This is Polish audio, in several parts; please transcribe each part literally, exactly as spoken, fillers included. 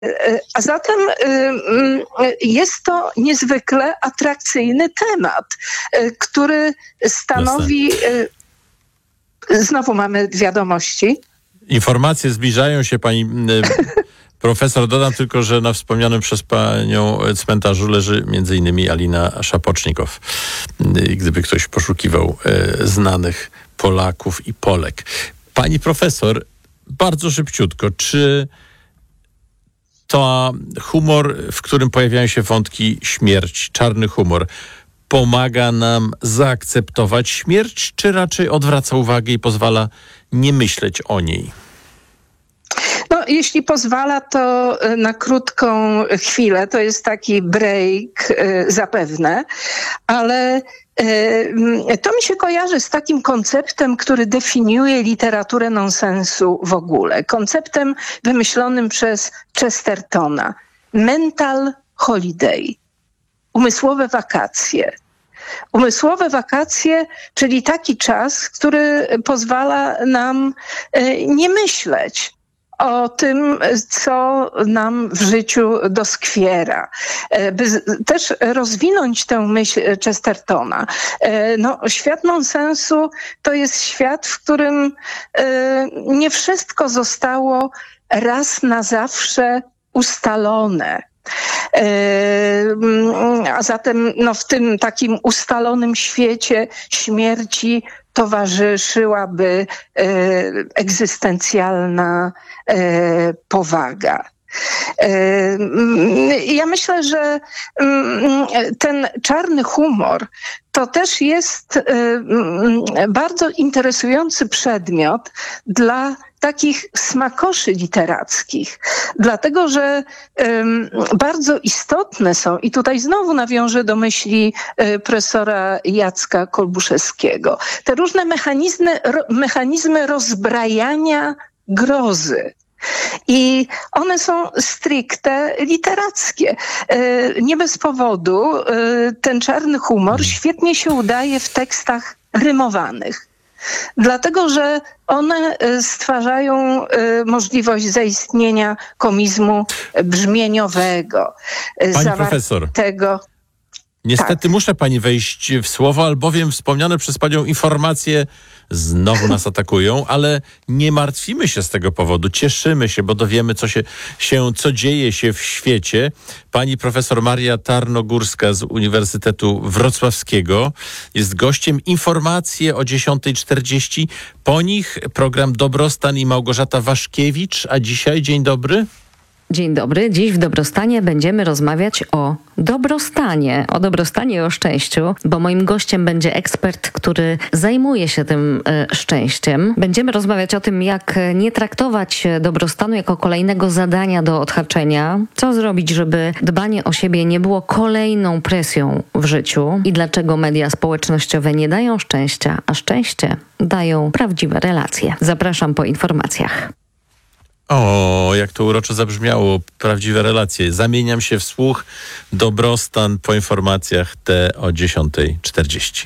A zatem jest to niezwykle atrakcyjny temat, który stanowi... Jasne. Znowu mamy wiadomości. Informacje zbliżają się, pani profesor. Dodam tylko, że na wspomnianym przez panią cmentarzu leży między innymi Alina Szapocznikow. Gdyby ktoś poszukiwał znanych Polaków i Polek. Pani profesor, bardzo szybciutko, czy to humor, w którym pojawiają się wątki śmierć, czarny humor, pomaga nam zaakceptować śmierć, czy raczej odwraca uwagę i pozwala nie myśleć o niej? No, jeśli pozwala, to na krótką chwilę, to jest taki break zapewne, ale to mi się kojarzy z takim konceptem, który definiuje literaturę nonsensu w ogóle. Konceptem wymyślonym przez Chestertona. Mental holiday. Umysłowe wakacje. Umysłowe wakacje, czyli taki czas, który pozwala nam nie myśleć o tym, co nam w życiu doskwiera. By też rozwinąć tę myśl Chestertona. No, świat nonsensu to jest świat, w którym nie wszystko zostało raz na zawsze ustalone. A zatem no, w tym takim ustalonym świecie śmierci towarzyszyłaby e, egzystencjalna e, powaga. Ja myślę, że ten czarny humor to też jest bardzo interesujący przedmiot dla takich smakoszy literackich, dlatego że bardzo istotne są, i tutaj znowu nawiążę do myśli profesora Jacka Kolbuszewskiego, te różne mechanizmy, mechanizmy rozbrajania grozy. I one są stricte literackie. Nie bez powodu ten czarny humor świetnie się udaje w tekstach rymowanych. Dlatego, że one stwarzają możliwość zaistnienia komizmu brzmieniowego. Pani profesor. Niestety tak. Muszę pani wejść w słowo, albowiem wspomniane przez panią informacje znowu nas atakują, ale nie martwimy się z tego powodu. Cieszymy się, bo dowiemy, co się, się co dzieje się w świecie. Pani profesor Maria Tarnogórska z Uniwersytetu Wrocławskiego jest gościem. Informacje o dziesiątej czterdzieści. Po nich program Dobrostan i Małgorzata Waszkiewicz. A dzisiaj dzień dobry. Dzień dobry. Dziś w Dobrostanie będziemy rozmawiać o dobrostanie, o dobrostanie i o szczęściu, bo moim gościem będzie ekspert, który zajmuje się tym y, szczęściem. Będziemy rozmawiać o tym, jak nie traktować dobrostanu jako kolejnego zadania do odhaczenia, co zrobić, żeby dbanie o siebie nie było kolejną presją w życiu i dlaczego media społecznościowe nie dają szczęścia, a szczęście dają prawdziwe relacje. Zapraszam po informacjach. O, jak to uroczo zabrzmiało. Prawdziwe relacje. Zamieniam się w słuch. Dobrostan po informacjach te o dziesiątej czterdzieści.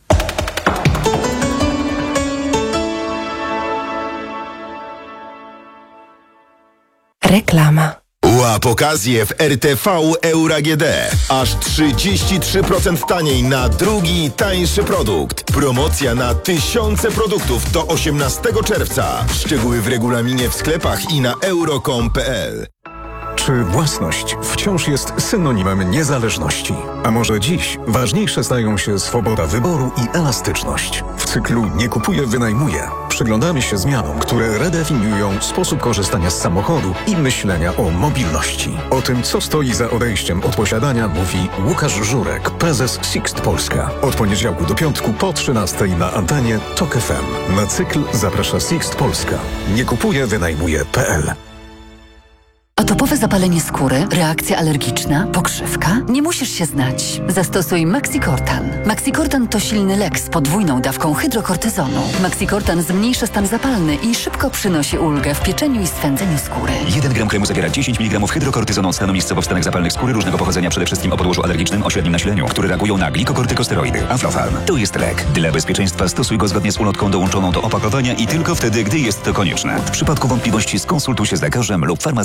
Reklama. Łap okazję w R T V Euro A G D. Aż trzydzieści trzy procent taniej na drugi, tańszy produkt. Promocja na tysiące produktów do osiemnastego czerwca. Szczegóły w regulaminie w sklepach i na euro kropka com kropka p l. Czy własność wciąż jest synonimem niezależności? A może dziś ważniejsze stają się swoboda wyboru i elastyczność? W cyklu Nie kupuję, wynajmuję przyglądamy się zmianom, które redefiniują sposób korzystania z samochodu i myślenia o mobilności. O tym, co stoi za odejściem od posiadania, mówi Łukasz Żurek, prezes Sixt Polska. Od poniedziałku do piątku po trzynastej na antenie Tok F M. Na cykl zaprasza Sixt Polska. Nie kupuję, wynajmuję kropka p l. Atopowe zapalenie skóry, reakcja alergiczna, pokrzywka? Nie musisz się znać. Zastosuj Maxicortan. Maxicortan to silny lek z podwójną dawką hydrokortyzonu. Maxicortan zmniejsza stan zapalny i szybko przynosi ulgę w pieczeniu i swędzeniu skóry. jeden gram kremu zawiera dziesięć miligramów hydrokortyzonu od stanu miejscowo w stanach zapalnych skóry różnego pochodzenia, przede wszystkim o podłożu alergicznym o średnim nasileniu, które reagują na glikokortykosteroidy. Aflofarm. To jest lek. Dla bezpieczeństwa stosuj go zgodnie z ulotką dołączoną do opakowania i tylko wtedy, gdy jest to konieczne. W przypadku wątpliwości skonsultuj się z lekarzem lub farmaceutą.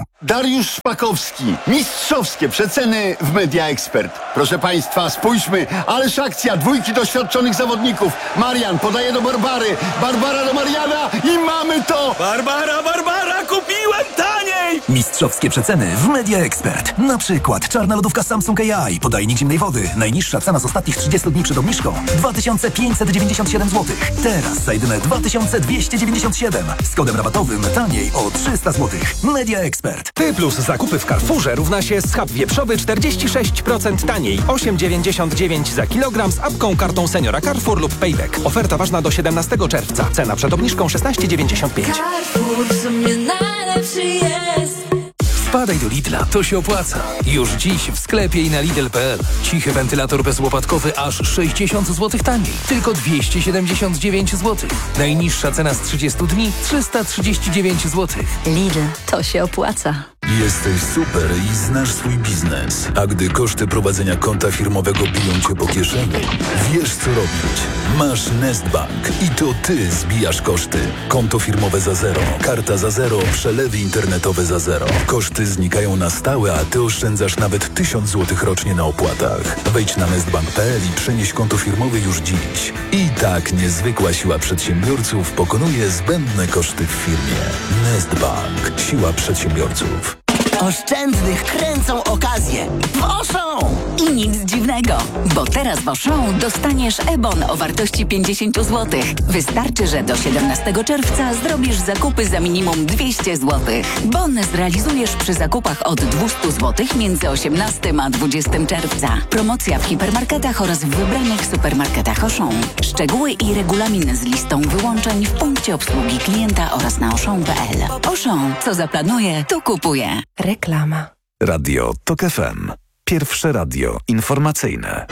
Dariusz Szpakowski. Mistrzowskie przeceny w Media Expert. Proszę Państwa, spójrzmy. Ależ akcja. Dwójki doświadczonych zawodników. Marian podaje do Barbary. Barbara do Mariana i mamy to! Barbara, Barbara, kupiłem taniej! Mistrzowskie przeceny w Media Expert. Na przykład czarna lodówka Samsung A I. Podajnik zimnej wody. Najniższa cena z ostatnich trzydziestu dni przed obniżką. dwa tysiące pięćset dziewięćdziesiąt siedem złotych. Teraz za jedyne dwa tysiące dwieście dziewięćdziesiąt siedem. Z kodem rabatowym taniej o trzysta złotych. Media Expert. Ty plus zakupy w Carrefourze równa się schab wieprzowy czterdzieści sześć procent taniej. osiem dziewięćdziesiąt dziewięć za kilogram z apką, kartą seniora Carrefour lub Payback. Oferta ważna do siedemnastego czerwca. Cena przed obniżką szesnaście dziewięćdziesiąt pięć. Carrefour w sumie najlepszy jest. Wpadaj do Lidla, to się opłaca. Już dziś w sklepie i na Lidl kropka p l. Cichy wentylator bezłopatkowy aż sześćdziesiąt złotych taniej. Tylko dwieście siedemdziesiąt dziewięć złotych. Najniższa cena z trzydziestu dni trzysta trzydzieści dziewięć złotych. Lidl, to się opłaca. Jesteś super i znasz swój biznes. A gdy koszty prowadzenia konta firmowego biją cię po kieszeni, wiesz co robić. Masz Nestbank i to ty zbijasz koszty. Konto firmowe za zero, karta za zero, przelewy internetowe za zero. Koszty znikają na stałe, a ty oszczędzasz nawet tysiąc złotych rocznie na opłatach. Wejdź na nestbank kropka p l i przenieś konto firmowe już dziś. I tak niezwykła siła przedsiębiorców pokonuje zbędne koszty w firmie. Nestbank. Siła przedsiębiorców. Oszczędnych kręcą okazje. W Auchan! I nic dziwnego, bo teraz w Auchan dostaniesz e-bon o wartości pięćdziesiąt złotych. Wystarczy, że do siedemnastego czerwca zrobisz zakupy za minimum dwieście złotych. Bon zrealizujesz przy zakupach od dwieście złotych między osiemnastego a dwudziestego czerwca. Promocja w hipermarketach oraz w wybranych supermarketach Auchan. Szczegóły i regulamin z listą wyłączeń w punkcie obsługi klienta oraz na auchan kropka p l. Auchan, co zaplanuje, to kupuje. Reklama. Radio TOK F M. Pierwsze radio informacyjne.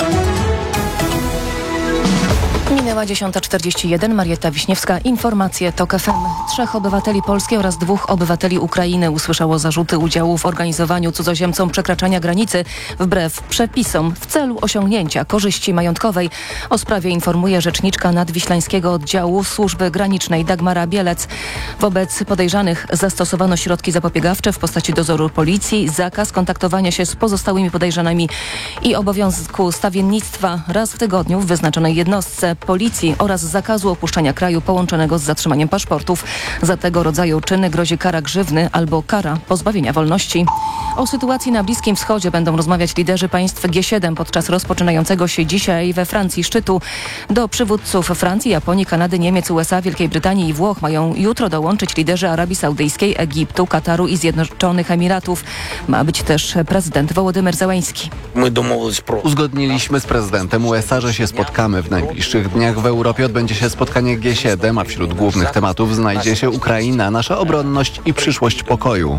Minęła dziesiąta czterdzieści jeden. Marietta Wiśniewska. Informacje TOK F M. Trzech obywateli Polski oraz dwóch obywateli Ukrainy usłyszało zarzuty udziału w organizowaniu cudzoziemcom przekraczania granicy wbrew przepisom w celu osiągnięcia korzyści majątkowej. O sprawie informuje rzeczniczka Nadwiślańskiego Oddziału Służby Granicznej Dagmara Bielec. Wobec podejrzanych zastosowano środki zapobiegawcze w postaci dozoru policji, zakaz kontaktowania się z pozostałymi podejrzanymi i obowiązku stawiennictwa raz w tygodniu w wyznaczonej jednostce policji oraz zakazu opuszczania kraju połączonego z zatrzymaniem paszportów. Za tego rodzaju czyny grozi kara grzywny albo kara pozbawienia wolności. O sytuacji na Bliskim Wschodzie będą rozmawiać liderzy państw G siedem podczas rozpoczynającego się dzisiaj we Francji szczytu. Do przywódców Francji, Japonii, Kanady, Niemiec, U S A, Wielkiej Brytanii i Włoch mają jutro dołączyć liderzy Arabii Saudyjskiej, Egiptu, Kataru i Zjednoczonych Emiratów. Ma być też prezydent Wołodymyr Zełański. Uzgodniliśmy z prezydentem U S A, że się spotkamy w najbliższych dniach. W Europie odbędzie się spotkanie G siedem, a wśród głównych tematów znajdzie się Ukraina, nasza obronność i przyszłość pokoju.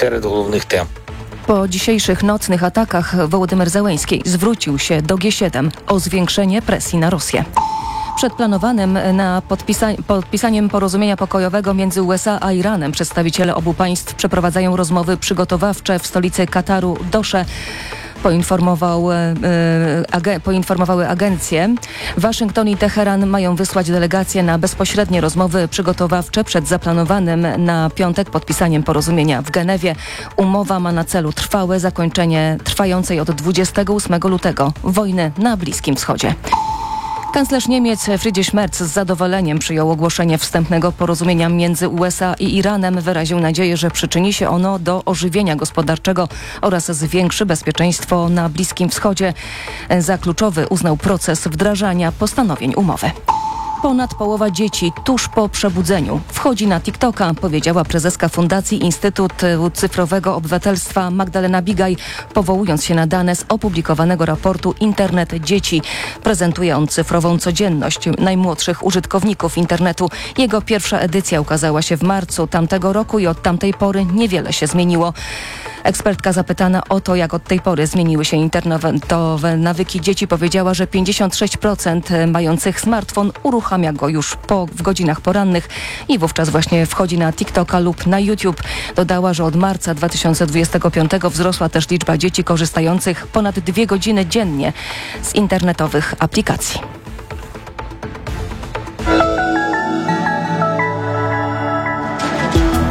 Po dzisiejszych nocnych atakach Wołodymyr Zełański zwrócił się do G siedem o zwiększenie presji na Rosję. Przed planowanym na podpisa- podpisaniem porozumienia pokojowego między U S A a Iranem przedstawiciele obu państw przeprowadzają rozmowy przygotowawcze w stolicy Kataru Dosze. Poinformował, e, ag- poinformowały agencje. Waszyngton i Teheran mają wysłać delegacje na bezpośrednie rozmowy przygotowawcze przed zaplanowanym na piątek podpisaniem porozumienia w Genewie. Umowa ma na celu trwałe zakończenie trwającej od dwudziestego ósmego lutego wojny na Bliskim Wschodzie. Kanclerz Niemiec Friedrich Merz z zadowoleniem przyjął ogłoszenie wstępnego porozumienia między U S A i Iranem. Wyraził nadzieję, że przyczyni się ono do ożywienia gospodarczego oraz zwiększy bezpieczeństwo na Bliskim Wschodzie. Za kluczowy uznał proces wdrażania postanowień umowy. Ponad połowa dzieci tuż po przebudzeniu wchodzi na TikToka, powiedziała prezeska Fundacji Instytutu Cyfrowego Obywatelstwa Magdalena Bigaj, powołując się na dane z opublikowanego raportu Internet Dzieci. Prezentuje on cyfrową codzienność najmłodszych użytkowników internetu. Jego pierwsza edycja ukazała się w marcu tamtego roku i od tamtej pory niewiele się zmieniło. Ekspertka zapytana o to, jak od tej pory zmieniły się internetowe nawyki dzieci, powiedziała, że pięćdziesiąt sześć procent mających smartfon uruchamia go już po, w godzinach porannych i wówczas właśnie wchodzi na TikToka lub na YouTube. Dodała, że od marca dwa tysiące dwudziestego piątego wzrosła też liczba dzieci korzystających ponad dwie godziny dziennie z internetowych aplikacji.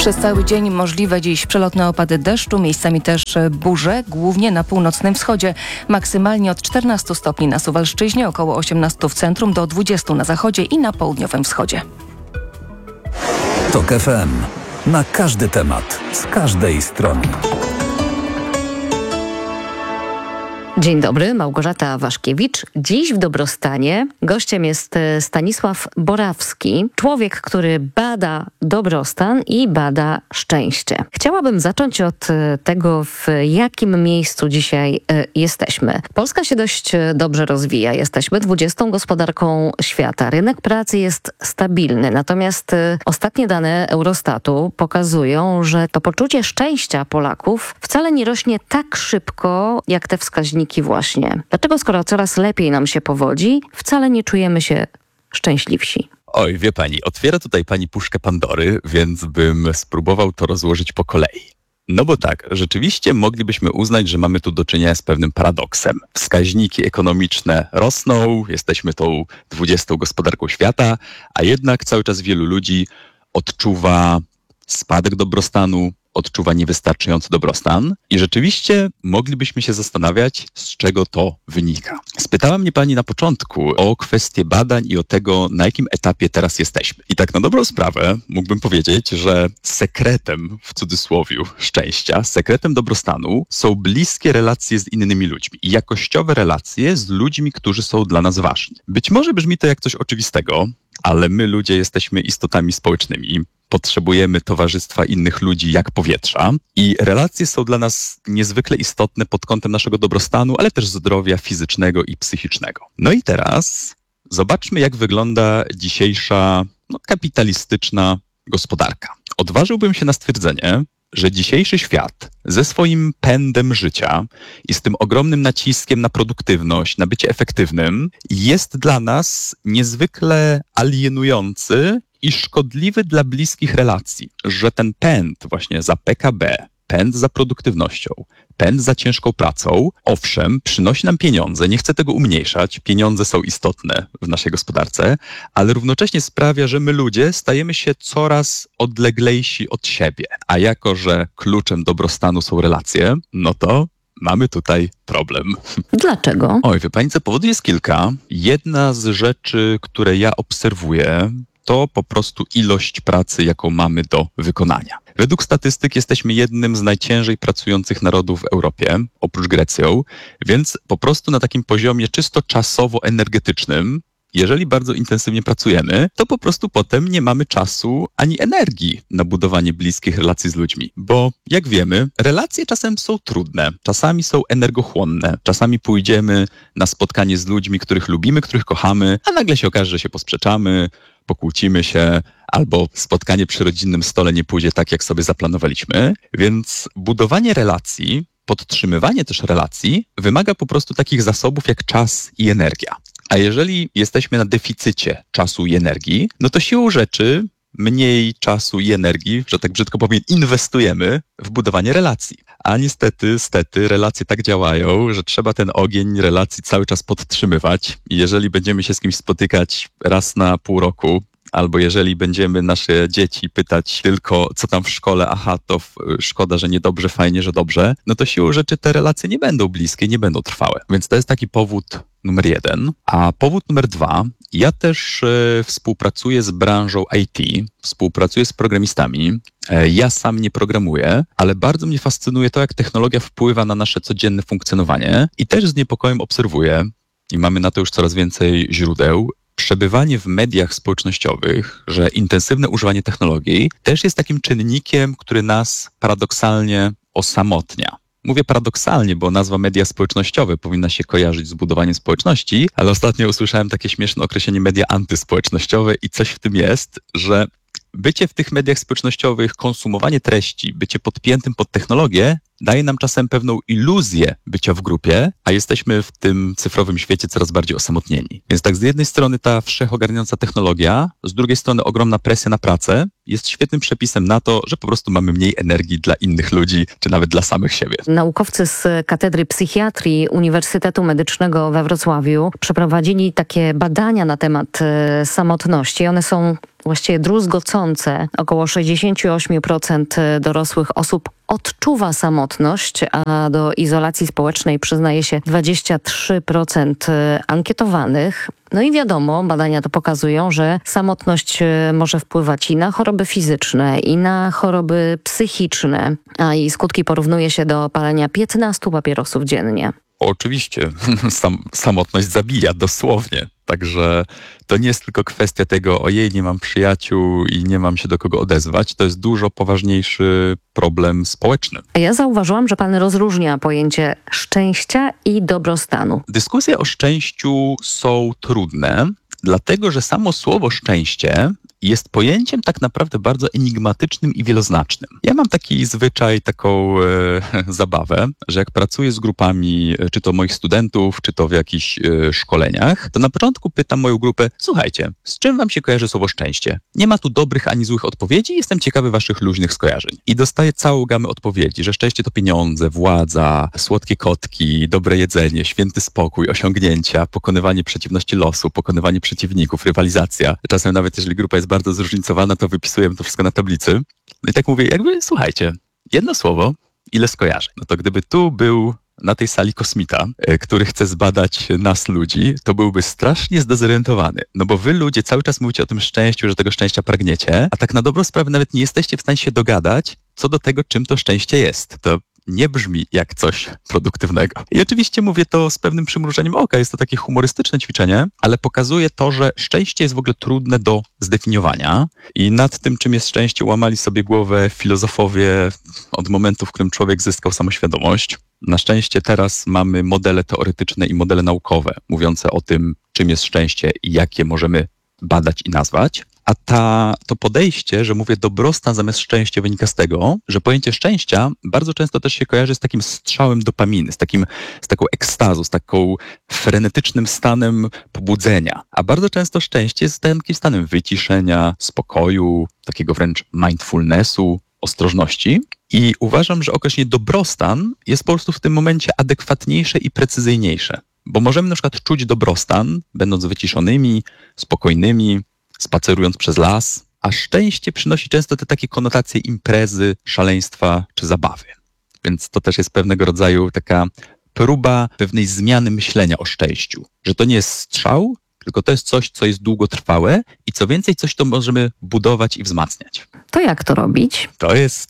Przez cały dzień możliwe dziś przelotne opady deszczu, miejscami też burze, głównie na północnym wschodzie. Maksymalnie od czternastu stopni na Suwalszczyźnie, około osiemnastu w centrum, do dwudziestu na zachodzie i na południowym wschodzie. TOK F M. Na każdy temat, z każdej strony. Dzień dobry, Małgorzata Waszkiewicz. Dziś w Dobrostanie gościem jest Stanisław Borawski, człowiek, który bada dobrostan i bada szczęście. Chciałabym zacząć od tego, w jakim miejscu dzisiaj jesteśmy. Polska się dość dobrze rozwija. Jesteśmy dwudziestą gospodarką świata. Rynek pracy jest stabilny. Natomiast ostatnie dane Eurostatu pokazują, że to poczucie szczęścia Polaków wcale nie rośnie tak szybko, jak te wskaźniki właśnie. Dlaczego, skoro coraz lepiej nam się powodzi, wcale nie czujemy się szczęśliwsi? Oj, wie pani, otwiera tutaj pani puszkę Pandory, więc bym spróbował to rozłożyć po kolei. No bo tak, rzeczywiście moglibyśmy uznać, że mamy tu do czynienia z pewnym paradoksem. Wskaźniki ekonomiczne rosną, jesteśmy tą dwudziestą gospodarką świata, a jednak cały czas wielu ludzi odczuwa spadek dobrostanu, odczuwa niewystarczający dobrostan i rzeczywiście moglibyśmy się zastanawiać, z czego to wynika. Spytała mnie pani na początku o kwestię badań i o tego, na jakim etapie teraz jesteśmy. I tak na dobrą sprawę mógłbym powiedzieć, że sekretem, w cudzysłowie, szczęścia, sekretem dobrostanu są bliskie relacje z innymi ludźmi i jakościowe relacje z ludźmi, którzy są dla nas ważni. Być może brzmi to jak coś oczywistego, ale my ludzie jesteśmy istotami społecznymi. Potrzebujemy towarzystwa innych ludzi jak powietrza i relacje są dla nas niezwykle istotne pod kątem naszego dobrostanu, ale też zdrowia fizycznego i psychicznego. No i teraz zobaczmy, jak wygląda dzisiejsza no, kapitalistyczna gospodarka. Odważyłbym się na stwierdzenie, że dzisiejszy świat ze swoim pędem życia i z tym ogromnym naciskiem na produktywność, na bycie efektywnym, jest dla nas niezwykle alienujący i szkodliwy dla bliskich relacji, że ten pęd właśnie za P K B, pęd za produktywnością, pęd za ciężką pracą, owszem, przynosi nam pieniądze, nie chcę tego umniejszać, pieniądze są istotne w naszej gospodarce, ale równocześnie sprawia, że my ludzie stajemy się coraz odleglejsi od siebie, a jako, że kluczem dobrostanu są relacje, no to mamy tutaj problem. Dlaczego? Oj, wie pani co, powodów jest kilka. Jedna z rzeczy, które ja obserwuję, to po prostu ilość pracy, jaką mamy do wykonania. Według statystyk jesteśmy jednym z najciężej pracujących narodów w Europie, oprócz Grecją, więc po prostu na takim poziomie czysto czasowo-energetycznym, jeżeli bardzo intensywnie pracujemy, to po prostu potem nie mamy czasu ani energii na budowanie bliskich relacji z ludźmi. Bo jak wiemy, relacje czasem są trudne, czasami są energochłonne, czasami pójdziemy na spotkanie z ludźmi, których lubimy, których kochamy, a nagle się okaże, że się posprzeczamy, pokłócimy się, albo spotkanie przy rodzinnym stole nie pójdzie tak, jak sobie zaplanowaliśmy. Więc budowanie relacji, podtrzymywanie też relacji wymaga po prostu takich zasobów jak czas i energia. A jeżeli jesteśmy na deficycie czasu i energii, no to siłą rzeczy mniej czasu i energii, że tak brzydko powiem, inwestujemy w budowanie relacji. A niestety, stety, relacje tak działają, że trzeba ten ogień relacji cały czas podtrzymywać. I jeżeli będziemy się z kimś spotykać raz na pół roku, albo jeżeli będziemy nasze dzieci pytać tylko, co tam w szkole, aha, to szkoda, że niedobrze, fajnie, że dobrze, no to siłą rzeczy te relacje nie będą bliskie, nie będą trwałe. Więc to jest taki powód numer jeden. A powód numer dwa, ja też e, współpracuję z branżą I T, współpracuję z programistami. E, ja sam nie programuję, ale bardzo mnie fascynuje to, jak technologia wpływa na nasze codzienne funkcjonowanie i też z niepokojem obserwuję, i mamy na to już coraz więcej źródeł, przebywanie w mediach społecznościowych, że intensywne używanie technologii też jest takim czynnikiem, który nas paradoksalnie osamotnia. Mówię paradoksalnie, bo nazwa media społecznościowe powinna się kojarzyć z budowaniem społeczności, ale ostatnio usłyszałem takie śmieszne określenie media antyspołecznościowe i coś w tym jest, że bycie w tych mediach społecznościowych, konsumowanie treści, bycie podpiętym pod technologię daje nam czasem pewną iluzję bycia w grupie, a jesteśmy w tym cyfrowym świecie coraz bardziej osamotnieni. Więc tak z jednej strony ta wszechogarniająca technologia, z drugiej strony ogromna presja na pracę jest świetnym przepisem na to, że po prostu mamy mniej energii dla innych ludzi, czy nawet dla samych siebie. Naukowcy z Katedry Psychiatrii Uniwersytetu Medycznego we Wrocławiu przeprowadzili takie badania na temat samotności. One są właściwie druzgocące. Około sześćdziesiąt osiem procent dorosłych osób odczuwa samotność, a do izolacji społecznej przyznaje się dwadzieścia trzy procent ankietowanych. No i wiadomo, badania to pokazują, że samotność może wpływać i na choroby fizyczne, i na choroby psychiczne, a jej skutki porównuje się do palenia piętnastu papierosów dziennie. Oczywiście, Sam, samotność zabija dosłownie. Także to nie jest tylko kwestia tego, ojej, nie mam przyjaciół i nie mam się do kogo odezwać. To jest dużo poważniejszy problem społeczny. Ja zauważyłam, że pan rozróżnia pojęcie szczęścia i dobrostanu. Dyskusje o szczęściu są trudne, dlatego że samo słowo szczęście jest pojęciem tak naprawdę bardzo enigmatycznym i wieloznacznym. Ja mam taki zwyczaj, taką e, zabawę, że jak pracuję z grupami, czy to moich studentów, czy to w jakichś e, szkoleniach, to na początku pytam moją grupę, słuchajcie, z czym wam się kojarzy słowo szczęście? Nie ma tu dobrych ani złych odpowiedzi, jestem ciekawy waszych luźnych skojarzeń. I dostaję całą gamę odpowiedzi, że szczęście to pieniądze, władza, słodkie kotki, dobre jedzenie, święty spokój, osiągnięcia, pokonywanie przeciwności losu, pokonywanie przeciwników, rywalizacja. Czasem nawet jeżeli grupa jest bardzo zróżnicowana, to wypisujemy to wszystko na tablicy. No i tak mówię, jakby słuchajcie, jedno słowo, ile skojarzeń. No to gdyby tu był na tej sali kosmita, który chce zbadać nas ludzi, to byłby strasznie zdezorientowany. No bo wy ludzie cały czas mówicie o tym szczęściu, że tego szczęścia pragniecie, a tak na dobrą sprawę nawet nie jesteście w stanie się dogadać co do tego, czym to szczęście jest. To nie brzmi jak coś produktywnego. I oczywiście mówię to z pewnym przymrużeniem oka, jest to takie humorystyczne ćwiczenie, ale pokazuje to, że szczęście jest w ogóle trudne do zdefiniowania i nad tym, czym jest szczęście, łamali sobie głowę filozofowie od momentu, w którym człowiek zyskał samoświadomość. Na szczęście teraz mamy modele teoretyczne i modele naukowe mówiące o tym, czym jest szczęście i jak je możemy badać i nazwać. A ta, to podejście, że mówię dobrostan zamiast szczęścia, wynika z tego, że pojęcie szczęścia bardzo często też się kojarzy z takim strzałem dopaminy, z, takim, z taką ekstazą, z taką frenetycznym stanem pobudzenia. A bardzo często szczęście jest takim stanem wyciszenia, spokoju, takiego wręcz mindfulnessu, ostrożności. I uważam, że określenie dobrostan jest po prostu w tym momencie adekwatniejsze i precyzyjniejsze. Bo możemy na przykład czuć dobrostan, będąc wyciszonymi, spokojnymi, spacerując przez las, a szczęście przynosi często te takie konotacje imprezy, szaleństwa czy zabawy. Więc to też jest pewnego rodzaju taka próba pewnej zmiany myślenia o szczęściu. Że to nie jest strzał, tylko to jest coś, co jest długotrwałe i co więcej, coś, to możemy budować i wzmacniać. To jak to robić? To jest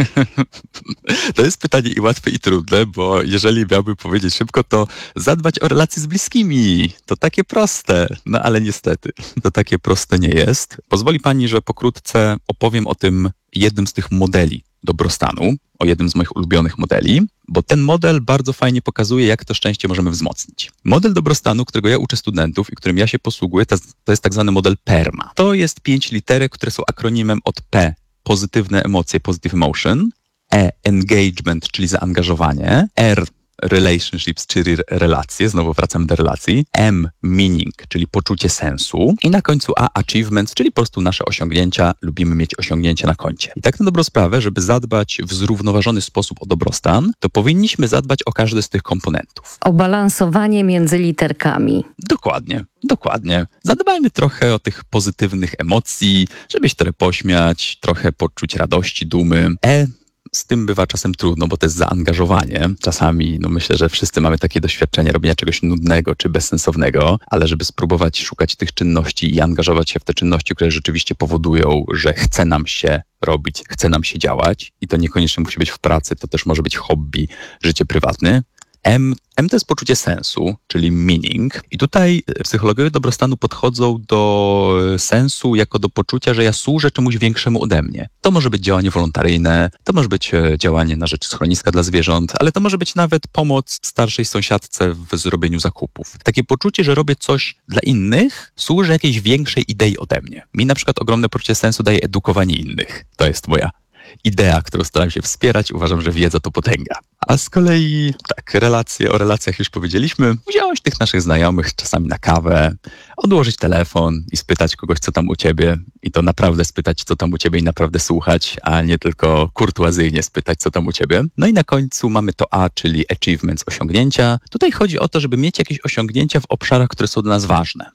to jest pytanie i łatwe, i trudne, bo jeżeli miałbym powiedzieć szybko, to zadbać o relacje z bliskimi. To takie proste, no ale niestety to takie proste nie jest. Pozwoli pani, że pokrótce opowiem o tym jednym z tych modeli dobrostanu, o jednym z moich ulubionych modeli, bo ten model bardzo fajnie pokazuje, jak to szczęście możemy wzmocnić. Model dobrostanu, którego ja uczę studentów i którym ja się posługuję, to, to jest tak zwany model PERMA. To jest pięć literek, które są akronimem od P, pozytywne emocje, positive emotion, E, engagement, czyli zaangażowanie, R, relationships, czyli relacje, znowu wracamy do relacji, M, meaning, czyli poczucie sensu i na końcu A, achievements, czyli po prostu nasze osiągnięcia, lubimy mieć osiągnięcia na koncie. I tak na dobrą sprawę, żeby zadbać w zrównoważony sposób o dobrostan, to powinniśmy zadbać o każdy z tych komponentów. O balansowanie między literkami. Dokładnie, dokładnie. Zadbajmy trochę o tych pozytywnych emocji, żeby się trochę pośmiać, trochę poczuć radości, dumy. E, Z tym bywa czasem trudno, bo to jest zaangażowanie. Czasami, no myślę, że wszyscy mamy takie doświadczenie robienia czegoś nudnego czy bezsensownego, ale żeby spróbować szukać tych czynności i angażować się w te czynności, które rzeczywiście powodują, że chce nam się robić, chce nam się działać i to niekoniecznie musi być w pracy, to też może być hobby, życie prywatne. M, M to jest poczucie sensu, czyli meaning. I tutaj psychologowie dobrostanu podchodzą do sensu jako do poczucia, że ja służę czemuś większemu ode mnie. To może być działanie wolontaryjne, to może być działanie na rzecz schroniska dla zwierząt, ale to może być nawet pomoc starszej sąsiadce w zrobieniu zakupów. Takie poczucie, że robię coś dla innych, służy jakiejś większej idei ode mnie. Mi na przykład ogromne poczucie sensu daje edukowanie innych. To jest moja idea, którą staram się wspierać. Uważam, że wiedza to potęga. A z kolei, tak, relacje, o relacjach już powiedzieliśmy. Wziąć tych naszych znajomych czasami na kawę, odłożyć telefon i spytać kogoś, co tam u ciebie. I to naprawdę spytać, co tam u ciebie i naprawdę słuchać, a nie tylko kurtuazyjnie spytać, co tam u ciebie. No i na końcu mamy to A, czyli achievements, osiągnięcia. Tutaj chodzi o to, żeby mieć jakieś osiągnięcia w obszarach, które są dla nas ważne.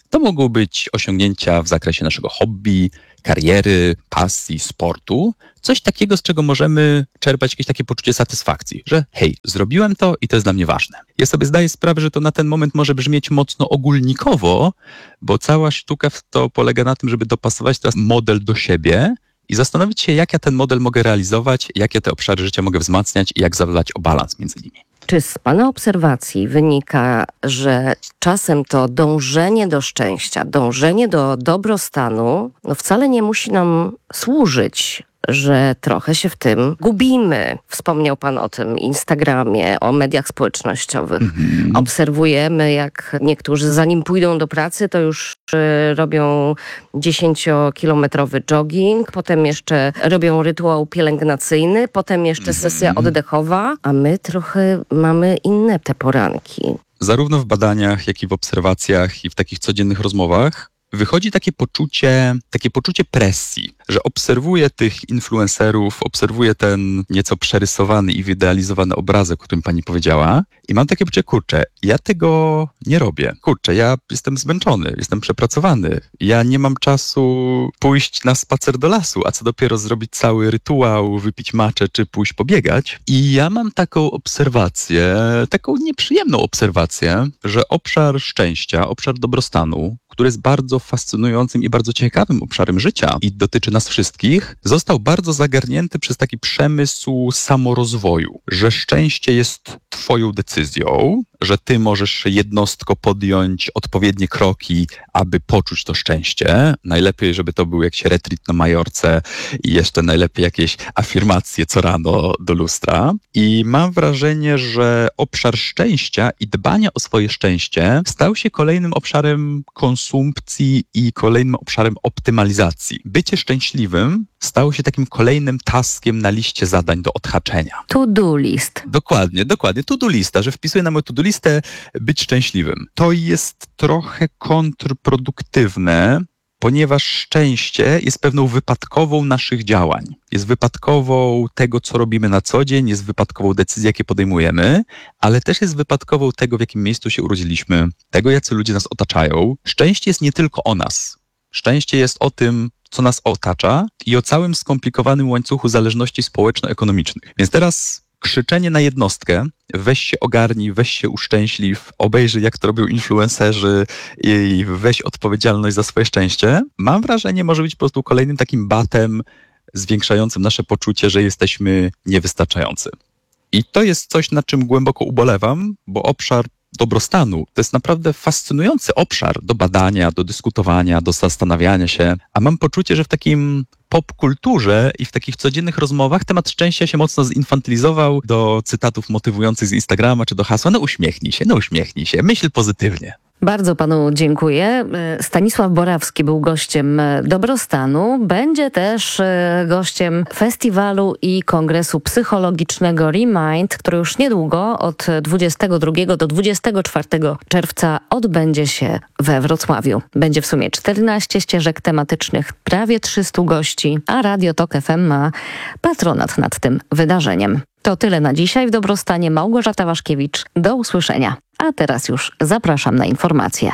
To mogą być osiągnięcia w zakresie naszego hobby, kariery, pasji, sportu. Coś takiego, z czego możemy czerpać jakieś takie poczucie satysfakcji, że hej, zrobiłem to i to jest dla mnie ważne. Ja sobie zdaję sprawę, że to na ten moment może brzmieć mocno ogólnikowo, bo cała sztuka w to polega na tym, żeby dopasować teraz model do siebie i zastanowić się, jak ja ten model mogę realizować, jak ja te obszary życia mogę wzmacniać i jak zadbać o balans między nimi. Czy z Pana obserwacji wynika, że czasem to dążenie do szczęścia, dążenie do dobrostanu, no wcale nie musi nam służyć, że trochę się w tym gubimy? Wspomniał Pan o tym Instagramie, o mediach społecznościowych. Mhm. Obserwujemy, jak niektórzy zanim pójdą do pracy, to już y, robią dziesięciokilometrowy jogging, potem jeszcze robią rytuał pielęgnacyjny, potem jeszcze mhm. sesja oddechowa, a my trochę mamy inne te poranki. Zarówno w badaniach, jak i w obserwacjach i w takich codziennych rozmowach wychodzi takie poczucie, takie poczucie presji, że obserwuję tych influencerów, obserwuję ten nieco przerysowany i wyidealizowany obrazek, o którym pani powiedziała i mam takie poczucie, kurczę, ja tego nie robię. Kurczę, ja jestem zmęczony, jestem przepracowany. Ja nie mam czasu pójść na spacer do lasu, a co dopiero zrobić cały rytuał, wypić matchę czy pójść pobiegać. I ja mam taką obserwację, taką nieprzyjemną obserwację, że obszar szczęścia, obszar dobrostanu, który jest bardzo fascynującym i bardzo ciekawym obszarem życia i dotyczy nas wszystkich, został bardzo zagarnięty przez taki przemysł samorozwoju, że szczęście jest twoją decyzją, że ty możesz jednostko podjąć odpowiednie kroki, aby poczuć to szczęście. Najlepiej, żeby to był jakiś retreat na Majorce i jeszcze najlepiej jakieś afirmacje co rano do lustra. I mam wrażenie, że obszar szczęścia i dbania o swoje szczęście stał się kolejnym obszarem konsumpcji i kolejnym obszarem optymalizacji. Bycie szczęśliwym stało się takim kolejnym taskiem na liście zadań do odhaczenia. To-do list. Dokładnie, dokładnie. To-do lista, że wpisuję na moją to-do listę być szczęśliwym. To jest trochę kontrproduktywne, ponieważ szczęście jest pewną wypadkową naszych działań. Jest wypadkową tego, co robimy na co dzień, jest wypadkową decyzji, jakie podejmujemy, ale też jest wypadkową tego, w jakim miejscu się urodziliśmy, tego, jacy ludzie nas otaczają. Szczęście jest nie tylko o nas. Szczęście jest o tym, co nas otacza i o całym skomplikowanym łańcuchu zależności społeczno-ekonomicznych. Więc teraz krzyczenie na jednostkę, weź się ogarnij, weź się uszczęśliw, obejrzyj jak to robią influencerzy i weź odpowiedzialność za swoje szczęście, mam wrażenie, może być po prostu kolejnym takim batem zwiększającym nasze poczucie, że jesteśmy niewystarczający. I to jest coś, nad czym głęboko ubolewam, bo obszar dobrostanu to jest naprawdę fascynujący obszar do badania, do dyskutowania, do zastanawiania się, a mam poczucie, że w takim popkulturze i w takich codziennych rozmowach temat szczęścia się mocno zinfantylizował do cytatów motywujących z Instagrama czy do hasła, no uśmiechnij się, no uśmiechnij się, myśl pozytywnie. Bardzo panu dziękuję. Stanisław Borawski był gościem Dobrostanu. Będzie też gościem festiwalu i kongresu psychologicznego Remind, który już niedługo od dwudziestego drugiego do dwudziestego czwartego czerwca odbędzie się we Wrocławiu. Będzie w sumie czternaście ścieżek tematycznych, prawie trzystu gości, a Radio Tok F M ma patronat nad tym wydarzeniem. To tyle na dzisiaj. W Dobrostanie Małgorzata Waszkiewicz. Do usłyszenia. A teraz już zapraszam na informacje.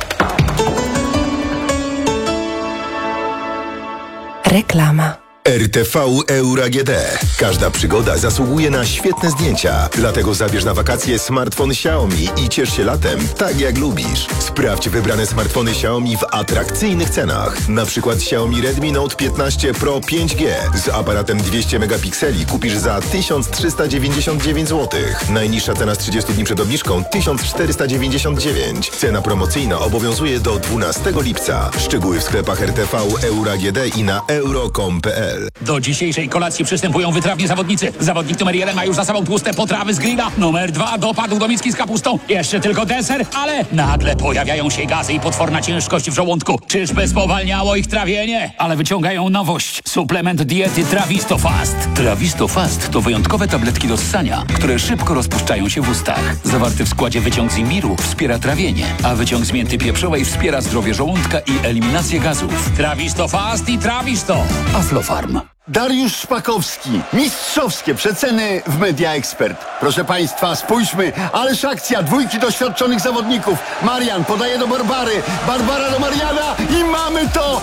Reklama. R T V Euro A G D. Każda przygoda zasługuje na świetne zdjęcia. Dlatego zabierz na wakacje smartfon Xiaomi i ciesz się latem tak jak lubisz. Sprawdź wybrane smartfony Xiaomi w atrakcyjnych cenach. Na przykład Xiaomi Redmi Note piętnaście Pro pięć G z aparatem dwieście megapikseli kupisz za tysiąc trzysta dziewięćdziesiąt dziewięć złotych. Najniższa cena z trzydziestu dni przed obniżką tysiąc czterysta dziewięćdziesiąt dziewięć. Cena promocyjna obowiązuje do dwunastego lipca. Szczegóły w sklepach R T V Euro A G D i na euro kropka com kropka p l. Do dzisiejszej kolacji przystępują wytrawni zawodnicy. Zawodnik numer jeden ma już za sobą tłuste potrawy z grilla. Numer dwa dopadł do miski z kapustą. Jeszcze tylko deser, ale nagle pojawiają się gazy i potworna ciężkość w żołądku. Czyżby spowalniało ich trawienie? Ale wyciągają nowość. Suplement diety Trawisto Fast. Trawisto Fast to wyjątkowe tabletki do ssania, które szybko rozpuszczają się w ustach. Zawarty w składzie wyciąg z imbiru wspiera trawienie, a wyciąg z mięty pieprzowej wspiera zdrowie żołądka i eliminację gazów. Trawisto Fast i Trawisto. Aflofarm. Dariusz Szpakowski. Mistrzowskie przeceny w Media Expert. Proszę Państwa, spójrzmy, ależ akcja dwójki doświadczonych zawodników. Marian podaje do Barbary, Barbara do Mariana i mamy to!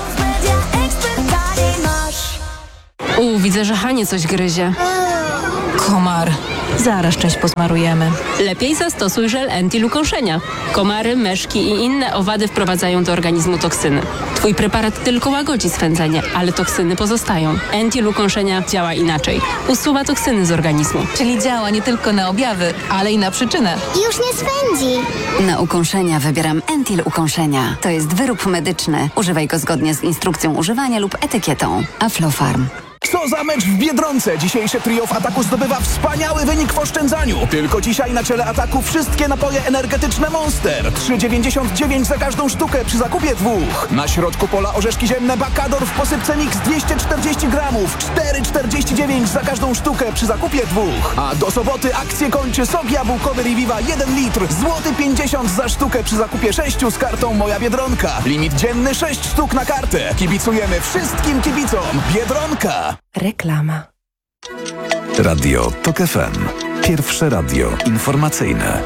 U, widzę, że Hanie coś gryzie. Komar. Zaraz część posmarujemy. Lepiej zastosuj żel Entil ukąszenia. Komary, myszki i inne owady wprowadzają do organizmu toksyny. Twój preparat tylko łagodzi swędzenie, ale toksyny pozostają. Entil ukąszenia działa inaczej. Usuwa toksyny z organizmu. Czyli działa nie tylko na objawy, ale i na przyczynę. Już nie swędzi. Na ukąszenia wybieram Entil ukąszenia. To jest wyrób medyczny. Używaj go zgodnie z instrukcją używania lub etykietą. Aflofarm. Co za mecz w Biedronce! Dzisiejsze trio w ataku zdobywa wspaniały wynik w oszczędzaniu. Tylko dzisiaj na czele ataku wszystkie napoje energetyczne Monster. trzy dziewięćdziesiąt dziewięć za każdą sztukę przy zakupie dwóch. Na środku pola orzeszki ziemne Bakador w posypce mix dwieście czterdzieści gramów. cztery czterdzieści dziewięć za każdą sztukę przy zakupie dwóch. A do soboty akcję kończy sok jabłkowy Reviva jeden litr. Złoty pięćdziesiąt za sztukę przy zakupie sześciu z kartą Moja Biedronka. Limit dzienny sześć sztuk na kartę. Kibicujemy wszystkim kibicom. Biedronka. Reklama. Radio Tok F M. Pierwsze radio informacyjne.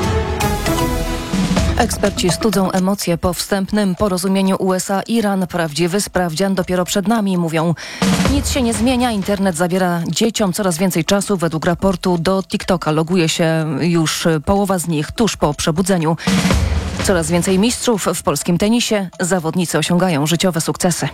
Eksperci studzą emocje po wstępnym porozumieniu U S A-Iran. Prawdziwy sprawdzian dopiero przed nami, mówią. Nic się nie zmienia, internet zabiera dzieciom coraz więcej czasu. Według raportu do TikToka loguje się już połowa z nich tuż po przebudzeniu. Coraz więcej mistrzów w polskim tenisie. Zawodnicy osiągają życiowe sukcesy.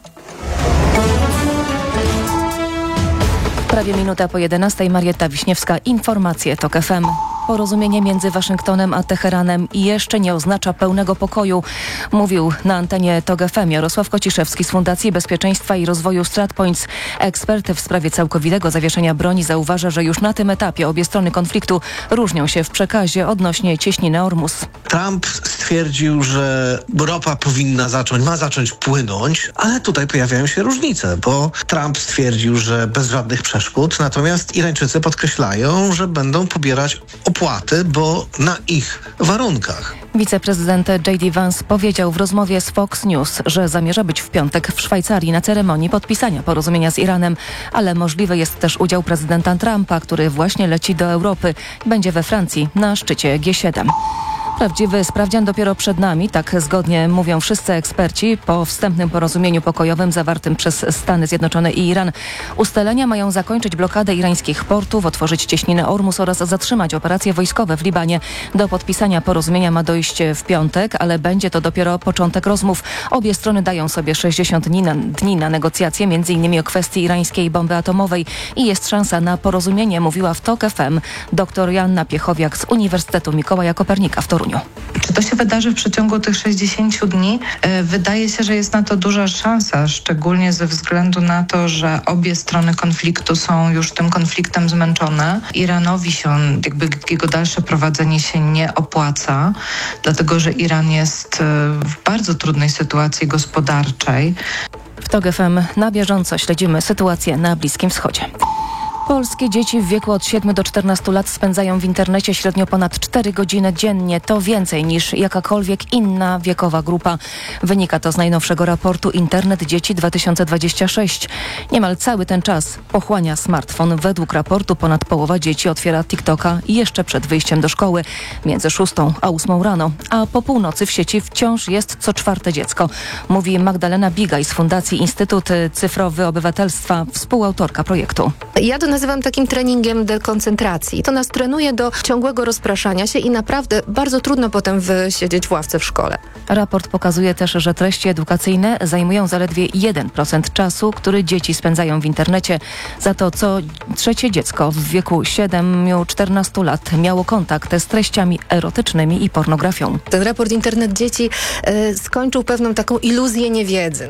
Prawie minuta po jedenastej. Marietta Wiśniewska. Informacje Tok F M. Porozumienie między Waszyngtonem a Teheranem jeszcze nie oznacza pełnego pokoju, mówił na antenie Tok F M Jarosław Kociszewski z Fundacji Bezpieczeństwa i Rozwoju StratPoints. Ekspert w sprawie całkowitego zawieszenia broni zauważa, że już na tym etapie obie strony konfliktu różnią się w przekazie odnośnie cieśniny Ormus. Trump stwierdził, że ropa powinna zacząć, ma zacząć płynąć, ale tutaj pojawiają się różnice, bo Trump stwierdził, że bez żadnych przeszkód, natomiast Irańczycy podkreślają, że będą pobierać opłaty, bo na ich warunkach. Wiceprezydent J D Vance powiedział w rozmowie z Fox News, że zamierza być w piątek w Szwajcarii na ceremonii podpisania porozumienia z Iranem, ale możliwy jest też udział prezydenta Trumpa, który właśnie leci do Europy. Będzie we Francji na szczycie G siedem. Prawdziwy sprawdzian dopiero przed nami, tak zgodnie mówią wszyscy eksperci. Po wstępnym porozumieniu pokojowym zawartym przez Stany Zjednoczone i Iran ustalenia mają zakończyć blokadę irańskich portów, otworzyć cieśninę Ormus oraz zatrzymać operacje wojskowe w Libanie. Do podpisania porozumienia ma dojść w piątek, ale będzie to dopiero początek rozmów. Obie strony dają sobie sześćdziesiąt dni na, dni na negocjacje, między innymi o kwestii irańskiej bomby atomowej i jest szansa na porozumienie, mówiła w Tok F M dr Joanna Piechowiak z Uniwersytetu Mikołaja Kopernika w Toruniu. Czy to się wydarzy w przeciągu tych sześćdziesięciu dni? Wydaje się, że jest na to duża szansa, szczególnie ze względu na to, że obie strony konfliktu są już tym konfliktem zmęczone. Iranowi się on, jakby jego dalsze prowadzenie się nie opłaca, dlatego że Iran jest w bardzo trudnej sytuacji gospodarczej. W Tok F M na bieżąco śledzimy sytuację na Bliskim Wschodzie. Polskie dzieci w wieku od siedmiu do czternastu lat spędzają w internecie średnio ponad cztery godziny dziennie. To więcej niż jakakolwiek inna wiekowa grupa. Wynika to z najnowszego raportu Internet Dzieci dwa tysiące dwudziesty szósty. Niemal cały ten czas pochłania smartfon. Według raportu ponad połowa dzieci otwiera TikToka jeszcze przed wyjściem do szkoły, między szóstą a ósmą rano. A po północy w sieci wciąż jest co czwarte dziecko, mówi Magdalena Bigaj z Fundacji Instytut Cyfrowy Obywatelstwa, współautorka projektu. Ja to nazywam takim treningiem dekoncentracji. To nas trenuje do ciągłego rozpraszania się i naprawdę bardzo trudno potem wysiedzieć w ławce w szkole. Raport pokazuje też, że treści edukacyjne zajmują zaledwie jeden procent czasu, który dzieci spędzają w internecie. Za to co trzecie dziecko w wieku siedmiu do czternastu lat miało kontakt z treściami erotycznymi i pornografią. Ten raport Internet Dzieci y, skończył pewną taką iluzję niewiedzy.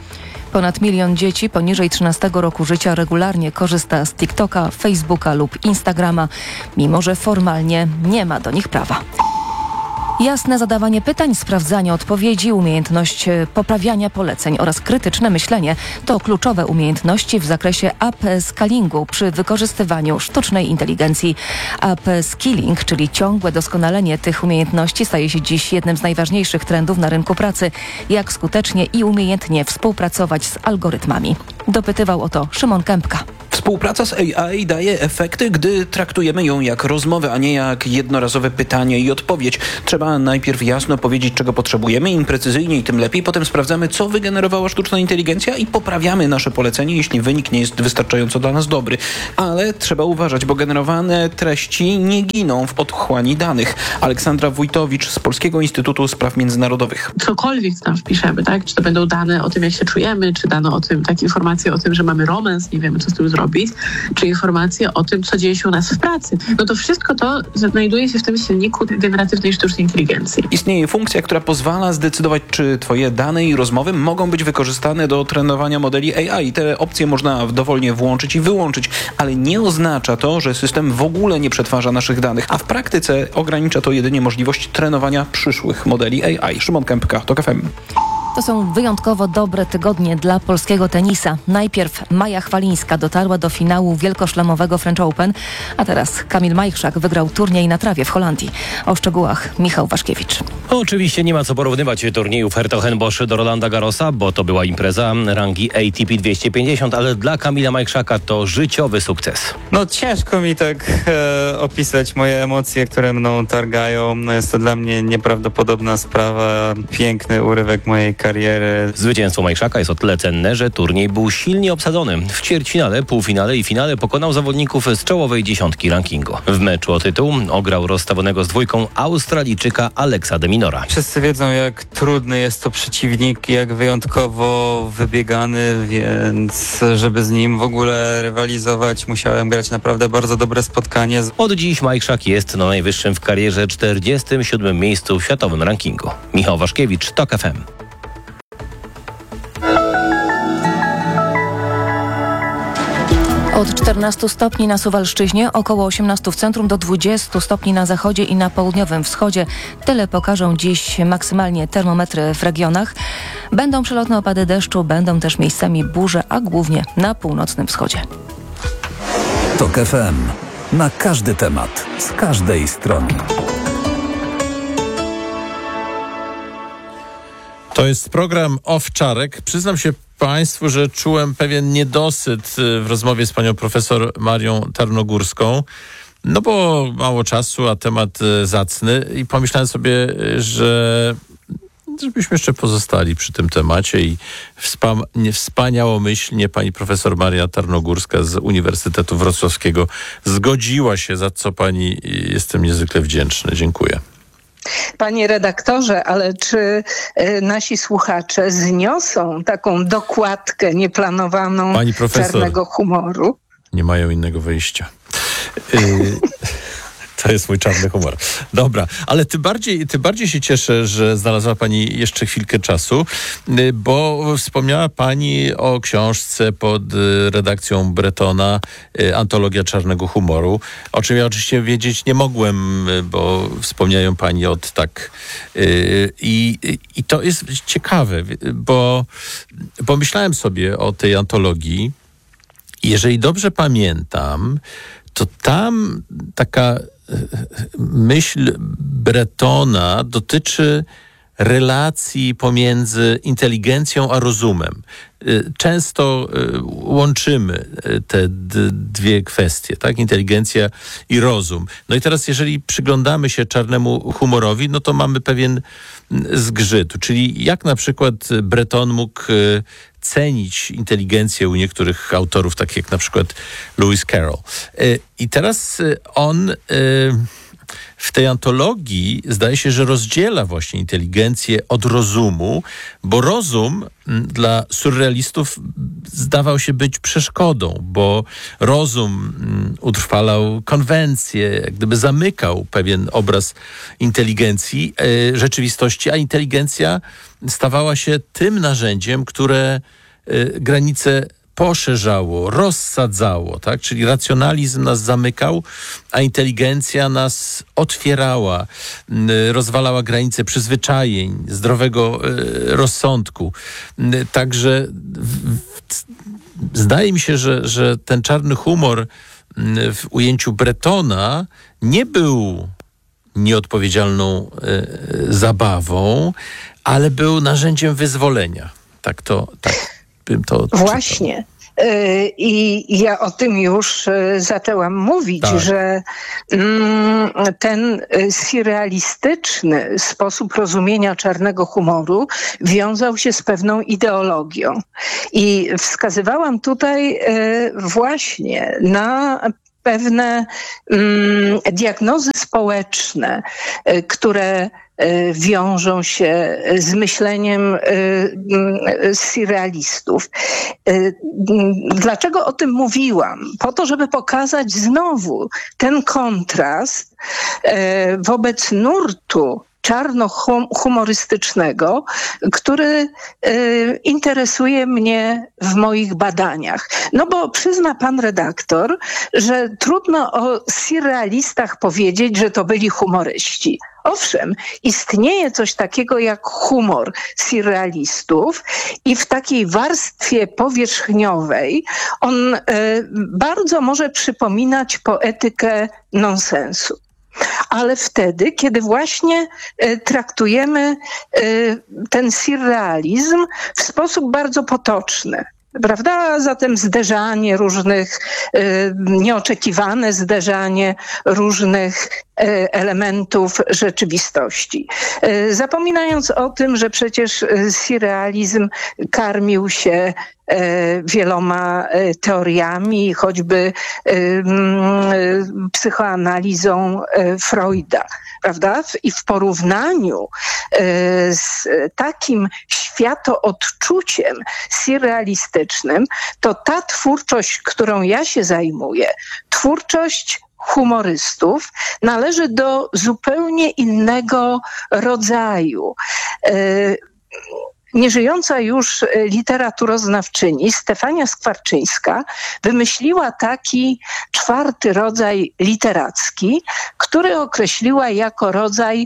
Ponad milion dzieci poniżej trzynastego roku życia regularnie korzysta z TikToka, Facebooka lub Instagrama, mimo że formalnie nie ma do nich prawa. Jasne zadawanie pytań, sprawdzanie odpowiedzi, umiejętność poprawiania poleceń oraz krytyczne myślenie to kluczowe umiejętności w zakresie upskillingu przy wykorzystywaniu sztucznej inteligencji. Upskilling, czyli ciągłe doskonalenie tych umiejętności, staje się dziś jednym z najważniejszych trendów na rynku pracy. Jak skutecznie i umiejętnie współpracować z algorytmami? Dopytywał o to Szymon Kępka. Współpraca z A I daje efekty, gdy traktujemy ją jak rozmowę, a nie jak jednorazowe pytanie i odpowiedź. Trzeba najpierw jasno powiedzieć, czego potrzebujemy, im precyzyjniej, tym lepiej. Potem sprawdzamy, co wygenerowała sztuczna inteligencja i poprawiamy nasze polecenie, jeśli wynik nie jest wystarczająco dla nas dobry. Ale trzeba uważać, bo generowane treści nie giną w otchłani danych. Aleksandra Wójtowicz z Polskiego Instytutu Spraw Międzynarodowych. Cokolwiek tam wpiszemy, tak? Czy to będą dane o tym, jak się czujemy, czy dane o tym, takie informacje o tym, że mamy romans, nie wiemy, co z tym zrobić, czy informacje o tym, co dzieje się u nas w pracy. No to wszystko to znajduje się w tym silniku generatywnej sztucznej inteligencji. Istnieje funkcja, która pozwala zdecydować, czy twoje dane i rozmowy mogą być wykorzystane do trenowania modeli A I. Te opcje można dowolnie włączyć i wyłączyć, ale nie oznacza to, że system w ogóle nie przetwarza naszych danych, a w praktyce ogranicza to jedynie możliwość trenowania przyszłych modeli A I. Szymon Kępka, TOK F M. To są wyjątkowo dobre tygodnie dla polskiego tenisa. Najpierw Maja Chwalińska dotarła do finału wielkoszlemowego French Open, a teraz Kamil Majchrzak wygrał turniej na trawie w Holandii. O szczegółach Michał Waszkiewicz. Oczywiście nie ma co porównywać turniejów Hertogenbosch do Rolanda Garrosa, bo to była impreza rangi A T P dwieście pięćdziesiąt, ale dla Kamila Majchrzaka to życiowy sukces. No ciężko mi tak e, opisać moje emocje, które mną targają. No, jest to dla mnie nieprawdopodobna sprawa, piękny urywek mojej kariery. Zwycięstwo Majchrzaka jest o tyle cenne, że turniej był silnie obsadzony. W ćwierćfinale, półfinale i finale pokonał zawodników z czołowej dziesiątki rankingu. W meczu o tytuł ograł rozstawionego z dwójką Australijczyka Alexa de Minora. Wszyscy wiedzą, jak trudny jest to przeciwnik, jak wyjątkowo wybiegany, więc żeby z nim w ogóle rywalizować, musiałem grać naprawdę bardzo dobre spotkanie. Od dziś Majchrzak jest na najwyższym w karierze czterdziestym siódmym miejscu w światowym rankingu. Michał Waszkiewicz, TOK F M. Od czternastu stopni na Suwalszczyźnie, około osiemnastu w centrum, do dwudziestu stopni na zachodzie i na południowym wschodzie. Tyle pokażą dziś maksymalnie termometry w regionach. Będą przelotne opady deszczu, będą też miejscami burze, a głównie na północnym wschodzie. TOK F M. Na każdy temat, z każdej strony. To jest program Owczarek. Przyznam się Państwu, że czułem pewien niedosyt w rozmowie z panią profesor Marią Tarnogórską, no bo mało czasu, a temat zacny i pomyślałem sobie, że żebyśmy jeszcze pozostali przy tym temacie i wspam, wspaniałomyślnie pani profesor Maria Tarnogórska z Uniwersytetu Wrocławskiego zgodziła się, za co pani jestem niezwykle wdzięczny. Dziękuję. Panie redaktorze, ale czy y, nasi słuchacze zniosą taką dokładkę nieplanowaną Pani profesor, czarnego humoru? Nie mają innego wyjścia. Y- To jest mój czarny humor. Dobra, ale tym bardziej, tym bardziej się cieszę, że znalazła pani jeszcze chwilkę czasu, bo wspomniała pani o książce pod redakcją Bretona, Antologia czarnego humoru, o czym ja oczywiście wiedzieć nie mogłem, bo wspomniają pani od tak. I, i to jest ciekawe, bo pomyślałem sobie o tej antologii. Jeżeli dobrze pamiętam, to tam taka myśl Bretona dotyczy relacji pomiędzy inteligencją a rozumem. Często łączymy te d- dwie kwestie, tak? Inteligencja i rozum. No i teraz, jeżeli przyglądamy się czarnemu humorowi, no to mamy pewien zgrzyt. Czyli jak na przykład Breton mógł cenić inteligencję u niektórych autorów, takich jak na przykład Lewis Carroll. I teraz on w tej antologii zdaje się, że rozdziela właśnie inteligencję od rozumu, bo rozum dla surrealistów zdawał się być przeszkodą, bo rozum utrwalał konwencje, jak gdyby zamykał pewien obraz inteligencji, e, rzeczywistości, a inteligencja stawała się tym narzędziem, które e, granice poszerzało, rozsadzało, tak? Czyli racjonalizm nas zamykał, a inteligencja nas otwierała, rozwalała granice przyzwyczajeń, zdrowego rozsądku. Także zdaje mi się, że, że ten czarny humor w ujęciu Bretona nie był nieodpowiedzialną zabawą, ale był narzędziem wyzwolenia. Tak to, tak bym to odczytał. Właśnie. I ja o tym już zaczęłam mówić, tak. że ten surrealistyczny sposób rozumienia czarnego humoru wiązał się z pewną ideologią. I wskazywałam tutaj właśnie na pewne diagnozy społeczne, które wiążą się z myśleniem surrealistów. Dlaczego o tym mówiłam? Po to, żeby pokazać znowu ten kontrast wobec nurtu czarno-humorystycznego, który y, interesuje mnie w moich badaniach. No bo przyzna pan redaktor, że trudno o surrealistach powiedzieć, że to byli humoryści. Owszem, istnieje coś takiego jak humor surrealistów i w takiej warstwie powierzchniowej on y, bardzo może przypominać poetykę nonsensu. Ale wtedy, kiedy właśnie y, traktujemy y, ten surrealizm w sposób bardzo potoczny, prawda? Zatem zderzanie różnych, y, nieoczekiwane zderzanie różnych y, elementów rzeczywistości. Y, zapominając o tym, że przecież surrealizm karmił się wieloma teoriami, choćby psychoanalizą Freuda, prawda? I w porównaniu z takim światoodczuciem surrealistycznym, to ta twórczość, którą ja się zajmuję, twórczość humorystów, należy do zupełnie innego rodzaju. Nieżyjąca już literaturoznawczyni Stefania Skwarczyńska wymyśliła taki czwarty rodzaj literacki, który określiła jako rodzaj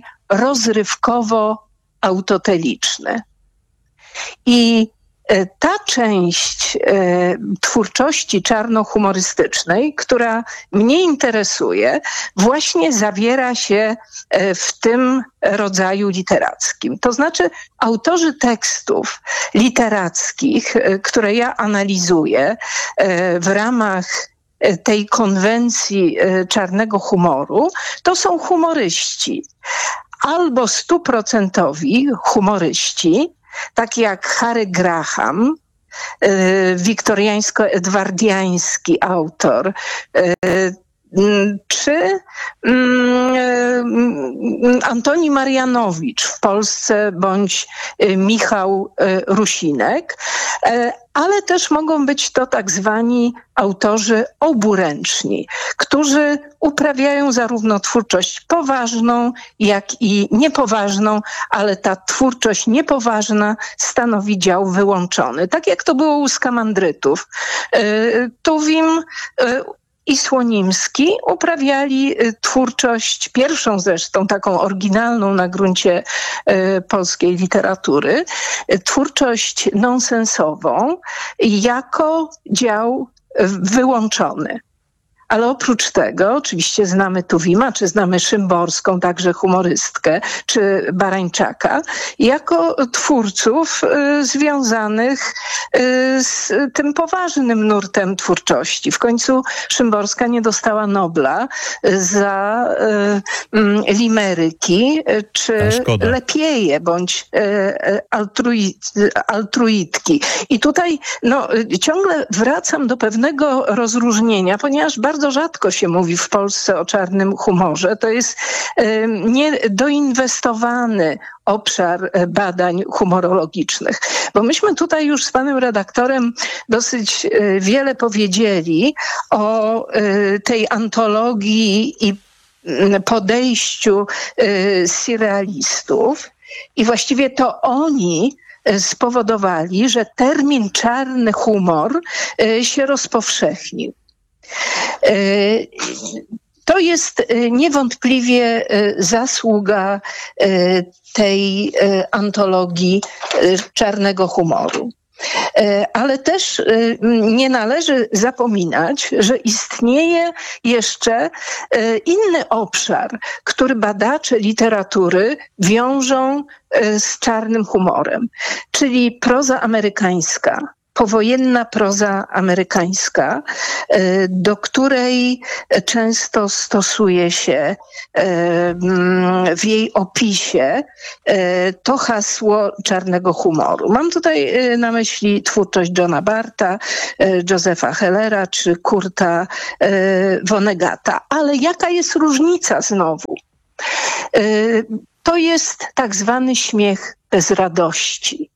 rozrywkowo-autoteliczny. I ta część e, twórczości czarno-humorystycznej, która mnie interesuje, właśnie zawiera się e, w tym rodzaju literackim. To znaczy autorzy tekstów literackich, e, które ja analizuję e, w ramach tej konwencji e, czarnego humoru, to są humoryści. Albo stuprocentowi humoryści, taki jak Harry Graham, y, wiktoriańsko-edwardiański autor, y, czy y, y, Antoni Marianowicz w Polsce, bądź y, Michał y, Rusinek, y, ale też mogą być to tak zwani autorzy oburęczni, którzy uprawiają zarówno twórczość poważną, jak i niepoważną, ale ta twórczość niepoważna stanowi dział wyłączony. Tak jak to było u skamandrytów. Y, Tuwim y, i Słonimski uprawiali twórczość, pierwszą zresztą taką oryginalną na gruncie y, polskiej literatury, twórczość nonsensową jako dział wyłączony. Ale oprócz tego, oczywiście znamy Tuwima, czy znamy Szymborską, także humorystkę, czy Barańczaka, jako twórców y, związanych y, z tym poważnym nurtem twórczości. W końcu Szymborska nie dostała Nobla za y, y, limeryki, y, czy lepieje, bądź y, altruit, altruitki. I tutaj no, ciągle wracam do pewnego rozróżnienia, ponieważ bardzo Bardzo rzadko się mówi w Polsce o czarnym humorze. To jest y, niedoinwestowany obszar badań humorologicznych. Bo myśmy tutaj już z panem redaktorem dosyć y, wiele powiedzieli o y, tej antologii i y, podejściu y, surrealistów. I właściwie to oni spowodowali, że termin czarny humor się rozpowszechnił. To jest niewątpliwie zasługa tej antologii czarnego humoru. Ale też nie należy zapominać, że istnieje jeszcze inny obszar, który badacze literatury wiążą z czarnym humorem, czyli proza amerykańska. Powojenna proza amerykańska, do której często stosuje się w jej opisie to hasło czarnego humoru. Mam tutaj na myśli twórczość Johna Barta, Josepha Hellera czy Kurta Vonnegata. Ale jaka jest różnica znowu? To jest tak zwany śmiech bez radości.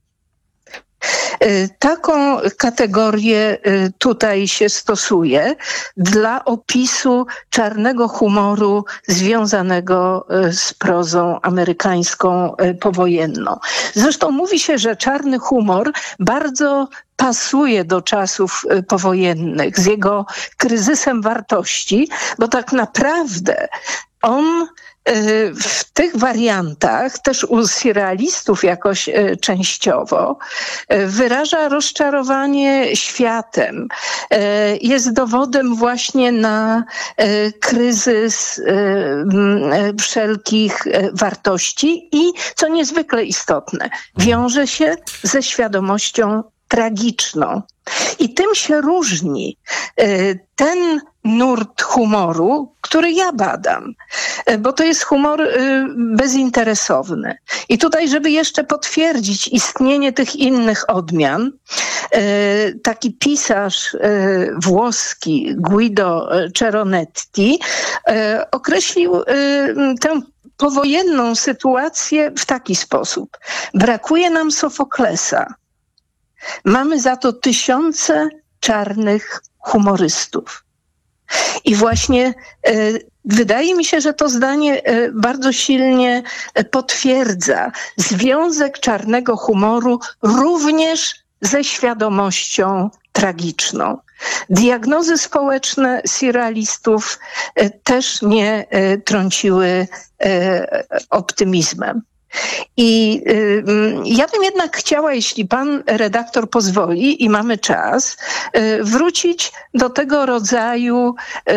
Taką kategorię tutaj się stosuje dla opisu czarnego humoru związanego z prozą amerykańską powojenną. Zresztą mówi się, że czarny humor bardzo pasuje do czasów powojennych z jego kryzysem wartości, bo tak naprawdę on w tych wariantach, też u surrealistów jakoś częściowo, wyraża rozczarowanie światem. Jest dowodem właśnie na kryzys wszelkich wartości i, co niezwykle istotne, wiąże się ze świadomością tragiczną. I tym się różni ten nurt humoru, który ja badam, bo to jest humor bezinteresowny. I tutaj, żeby jeszcze potwierdzić istnienie tych innych odmian, taki pisarz włoski Guido Ceronetti określił tę powojenną sytuację w taki sposób. Brakuje nam Sofoklesa. Mamy za to tysiące czarnych humorystów. I właśnie y, wydaje mi się, że to zdanie y, bardzo silnie y, potwierdza związek czarnego humoru również ze świadomością tragiczną. Diagnozy społeczne surrealistów y, też nie y, trąciły y, optymizmem. I y, ja bym jednak chciała, jeśli pan redaktor pozwoli i mamy czas, y, wrócić do tego rodzaju y,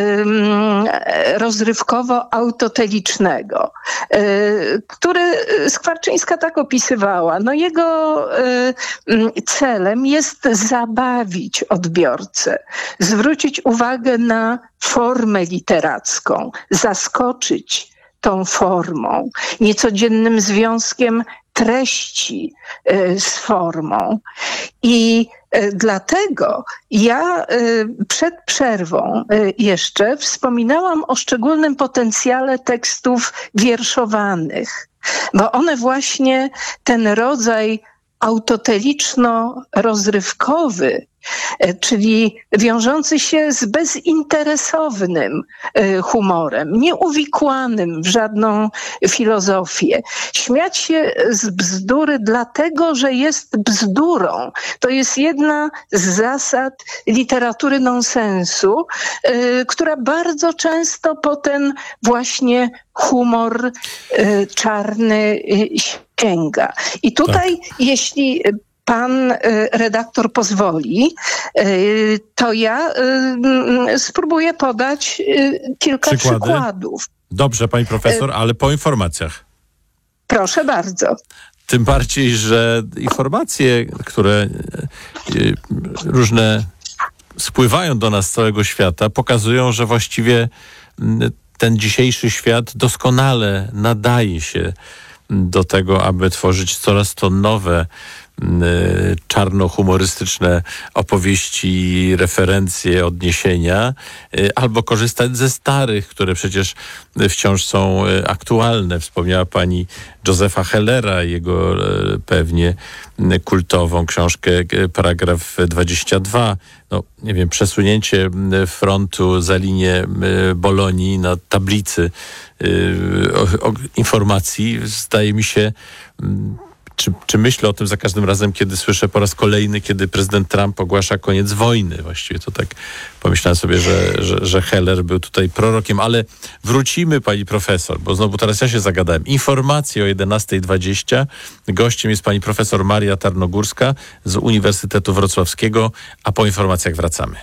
rozrywkowo-autotelicznego, y, który Skwarczyńska tak opisywała. No jego y, celem jest zabawić odbiorcę, zwrócić uwagę na formę literacką, zaskoczyć tą formą, niecodziennym związkiem treści z formą. I dlatego ja przed przerwą jeszcze wspominałam o szczególnym potencjale tekstów wierszowanych, bo one właśnie ten rodzaj autoteliczno-rozrywkowy, czyli wiążący się z bezinteresownym humorem, nieuwikłanym w żadną filozofię. Śmiać się z bzdury dlatego, że jest bzdurą. To jest jedna z zasad literatury nonsensu, która bardzo często po ten właśnie humor czarny sięga. I tutaj, tak. jeśli pan redaktor pozwoli, to ja spróbuję podać kilka Przykłady. przykładów. Dobrze, pani profesor, ale po informacjach. Proszę bardzo. Tym bardziej, że informacje, które różne spływają do nas z całego świata, pokazują, że właściwie ten dzisiejszy świat doskonale nadaje się do tego, aby tworzyć coraz to nowe czarno-humorystyczne opowieści, referencje, odniesienia, albo korzystać ze starych, które przecież wciąż są aktualne. Wspomniała pani Josepha Hellera, jego pewnie kultową książkę Paragraf dwadzieścia dwa. No, nie wiem, przesunięcie frontu za linię Bolonii na tablicy o, o informacji zdaje mi się czy, czy myślę o tym za każdym razem, kiedy słyszę po raz kolejny, kiedy prezydent Trump ogłasza koniec wojny. Właściwie to tak pomyślałem sobie, że, że, że Heller był tutaj prorokiem, ale wrócimy, pani profesor, bo znowu teraz ja się zagadałem. Informacje o jedenasta dwadzieścia. Gościem jest pani profesor Maria Tarnogórska z Uniwersytetu Wrocławskiego, a po informacjach wracamy.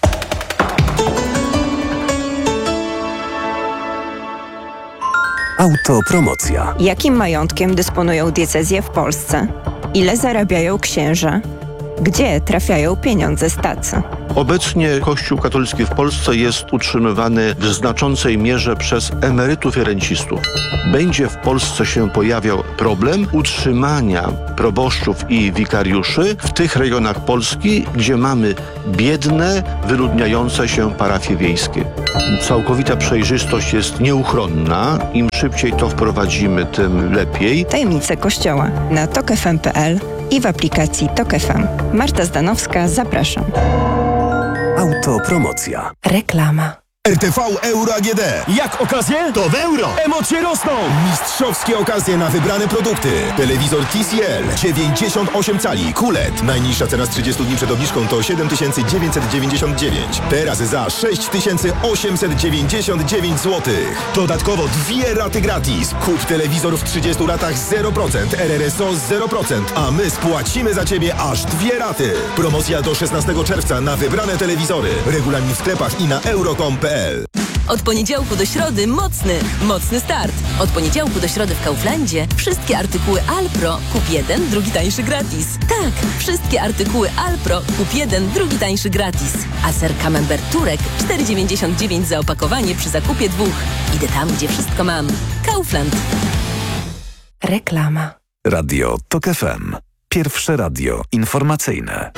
Autopromocja. Jakim majątkiem dysponują diecezje w Polsce? Ile zarabiają księża? Gdzie trafiają pieniądze z tacy? Obecnie Kościół katolicki w Polsce jest utrzymywany w znaczącej mierze przez emerytów i rencistów. Będzie w Polsce się pojawiał problem utrzymania proboszczów i wikariuszy w tych rejonach Polski, gdzie mamy biedne, wyludniające się parafie wiejskie. Całkowita przejrzystość jest nieuchronna. Im szybciej to wprowadzimy, tym lepiej. Tajemnice Kościoła na tok f m kropka p l i w aplikacji Tok F M. Marta Zdanowska, zapraszam. Autopromocja. Reklama. R T V Euro A G D. Jak okazje? To w euro. Emocje rosną. Mistrzowskie okazje na wybrane produkty. Telewizor T C L dziewięćdziesiąt osiem cali Q L E D. Najniższa cena z trzydziestu dni przed obniżką to siedem tysięcy dziewięćset dziewięćdziesiąt dziewięć. Teraz za sześć tysięcy osiemset dziewięćdziesiąt dziewięć złotych. Dodatkowo dwie raty gratis. Kup telewizor w trzydziestu latach zero procent, R R S O zero procent, a my spłacimy za Ciebie aż dwie raty. Promocja do szesnastego czerwca na wybrane telewizory. Regulamin w sklepach i na euro kropka com kropka p l. Od poniedziałku do środy mocny, mocny start. Od poniedziałku do środy w Kauflandzie wszystkie artykuły Alpro kup jeden, drugi tańszy gratis. Tak, wszystkie artykuły Alpro kup jeden, drugi tańszy gratis. A ser Camembert Turek cztery dziewięćdziesiąt dziewięć za opakowanie przy zakupie dwóch. Idę tam, gdzie wszystko mam. Kaufland. Reklama. Radio Tok F M. Pierwsze radio informacyjne.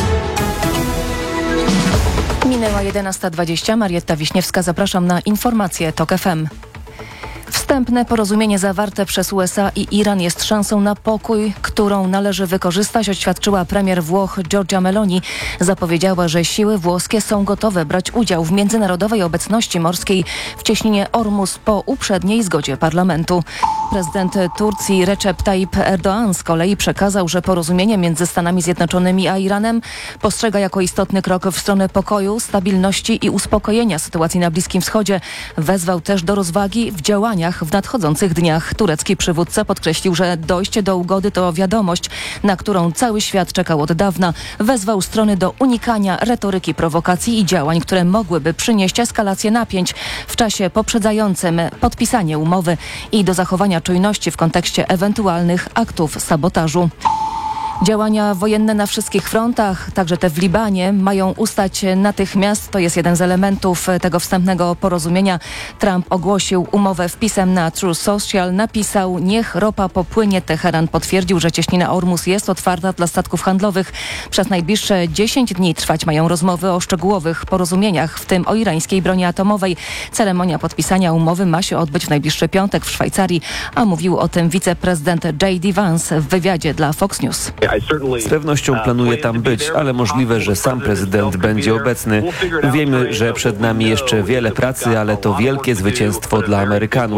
Minęła jedenasta dwadzieścia. Marietta Wiśniewska, zapraszam na informacje Tok F M. Wstępne porozumienie zawarte przez U S A i Iran jest szansą na pokój, którą należy wykorzystać, oświadczyła premier Włoch Giorgia Meloni. Zapowiedziała, że siły włoskie są gotowe brać udział w międzynarodowej obecności morskiej w cieśninie Ormus po uprzedniej zgodzie parlamentu. Prezydent Turcji Recep Tayyip Erdoğan z kolei przekazał, że porozumienie między Stanami Zjednoczonymi a Iranem postrzega jako istotny krok w stronę pokoju, stabilności i uspokojenia sytuacji na Bliskim Wschodzie. Wezwał też do rozwagi w działaniach w nadchodzących dniach. Turecki przywódca podkreślił, że dojście do ugody to wiadomość, na którą cały świat czekał od dawna. Wezwał strony do unikania retoryki prowokacji i działań, które mogłyby przynieść eskalację napięć w czasie poprzedzającym podpisanie umowy i do zachowania czujności w kontekście ewentualnych aktów sabotażu. Działania wojenne na wszystkich frontach, także te w Libanie, mają ustać natychmiast. To jest jeden z elementów tego wstępnego porozumienia. Trump ogłosił umowę wpisem na Truth Social. Napisał: niech ropa popłynie. Teheran potwierdził, że cieśnina Ormus jest otwarta dla statków handlowych. Przez najbliższe dziesięć dni trwać mają rozmowy o szczegółowych porozumieniach, w tym o irańskiej broni atomowej. Ceremonia podpisania umowy ma się odbyć w najbliższy piątek w Szwajcarii, a mówił o tym wiceprezydent J D Vance w wywiadzie dla Fox News. Z pewnością planuję tam być, ale możliwe, że sam prezydent będzie obecny. Wiemy, że przed nami jeszcze wiele pracy, ale to wielkie zwycięstwo dla Amerykanów.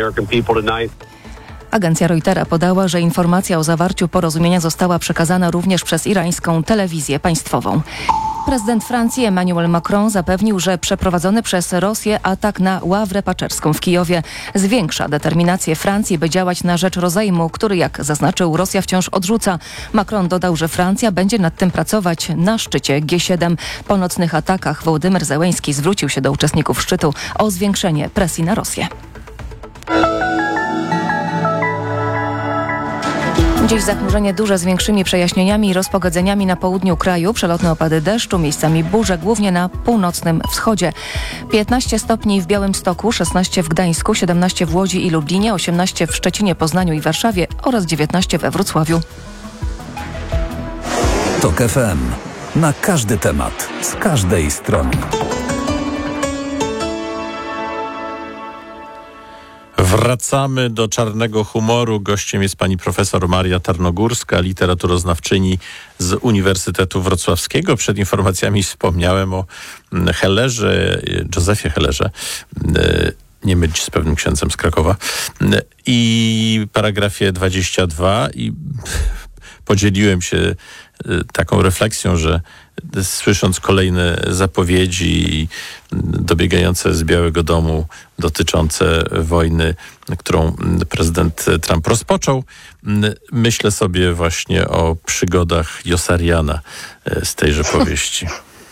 Agencja Reutera podała, że informacja o zawarciu porozumienia została przekazana również przez irańską telewizję państwową. Prezydent Francji Emmanuel Macron zapewnił, że przeprowadzony przez Rosję atak na ławrę paczerską w Kijowie zwiększa determinację Francji, by działać na rzecz rozejmu, który, jak zaznaczył, Rosja wciąż odrzuca. Macron dodał, że Francja będzie nad tym pracować na szczycie G siedem. Po nocnych atakach Wołodymyr Zełenski zwrócił się do uczestników szczytu o zwiększenie presji na Rosję. Dziś zachmurzenie duże z większymi przejaśnieniami i rozpogodzeniami na południu kraju, przelotne opady deszczu, miejscami burze, głównie na północnym wschodzie. piętnaście stopni w Białymstoku, szesnaście w Gdańsku, siedemnaście w Łodzi i Lublinie, osiemnaście w Szczecinie, Poznaniu i Warszawie oraz dziewiętnaście we Wrocławiu. Tok F M. Na każdy temat, z każdej strony. Wracamy do czarnego humoru. Gościem jest pani profesor Maria Tarnogórska, literaturoznawczyni z Uniwersytetu Wrocławskiego. Przed informacjami wspomniałem o Hellerze, Józefie Hellerze. nie mylić z pewnym księdzem z Krakowa. I paragrafie dwadzieścia dwa i podzieliłem się taką refleksją, że słysząc kolejne zapowiedzi dobiegające z Białego Domu dotyczące wojny, którą prezydent Trump rozpoczął, myślę sobie właśnie o przygodach Josariana z tejże powieści.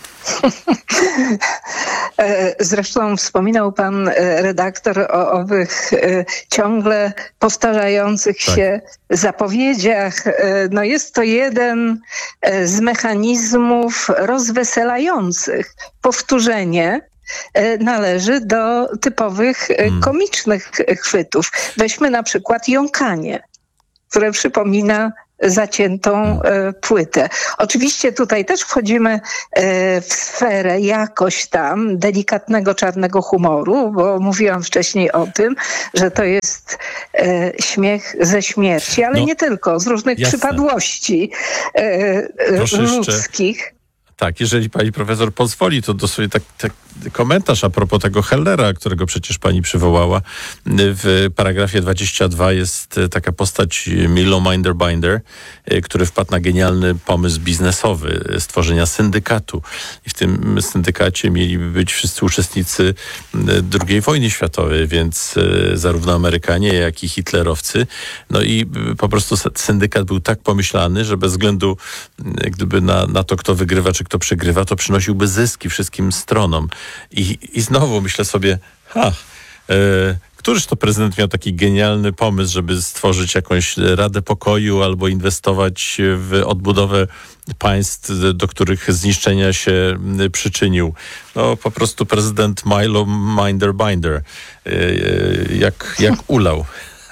Zresztą wspominał pan redaktor o owych ciągle powtarzających tak. się zapowiedziach. No jest to jeden z mechanizmów rozweselających. Powtórzenie należy do typowych hmm. komicznych chwytów. Weźmy na przykład jąkanie, które przypomina zaciętą e, płytę. Oczywiście tutaj też wchodzimy e, w sferę jakoś tam delikatnego czarnego humoru, bo mówiłam wcześniej o tym, że to jest e, śmiech ze śmierci, ale no, nie tylko, z różnych jasne. przypadłości e, ludzkich. Jeszcze... Tak, jeżeli pani profesor pozwoli, to dosłownie tak, tak komentarz a propos tego Hellera, którego przecież pani przywołała. W paragrafie dwadzieścia dwa jest taka postać Milo Minderbinder, który wpadł na genialny pomysł biznesowy stworzenia syndykatu. I w tym syndykacie mieliby być wszyscy uczestnicy drugiej wojny światowej, więc zarówno Amerykanie, jak i hitlerowcy. No i po prostu syndykat był tak pomyślany, że bez względu gdyby na, na to, kto wygrywa, czy kto przegrywa, to przynosiłby zyski wszystkim stronom. I, i znowu myślę sobie, ha, e, któryż to prezydent miał taki genialny pomysł, żeby stworzyć jakąś Radę Pokoju albo inwestować w odbudowę państw, do których zniszczenia się przyczynił. No po prostu prezydent Milo Minderbinder. E, e, jak, jak ulał.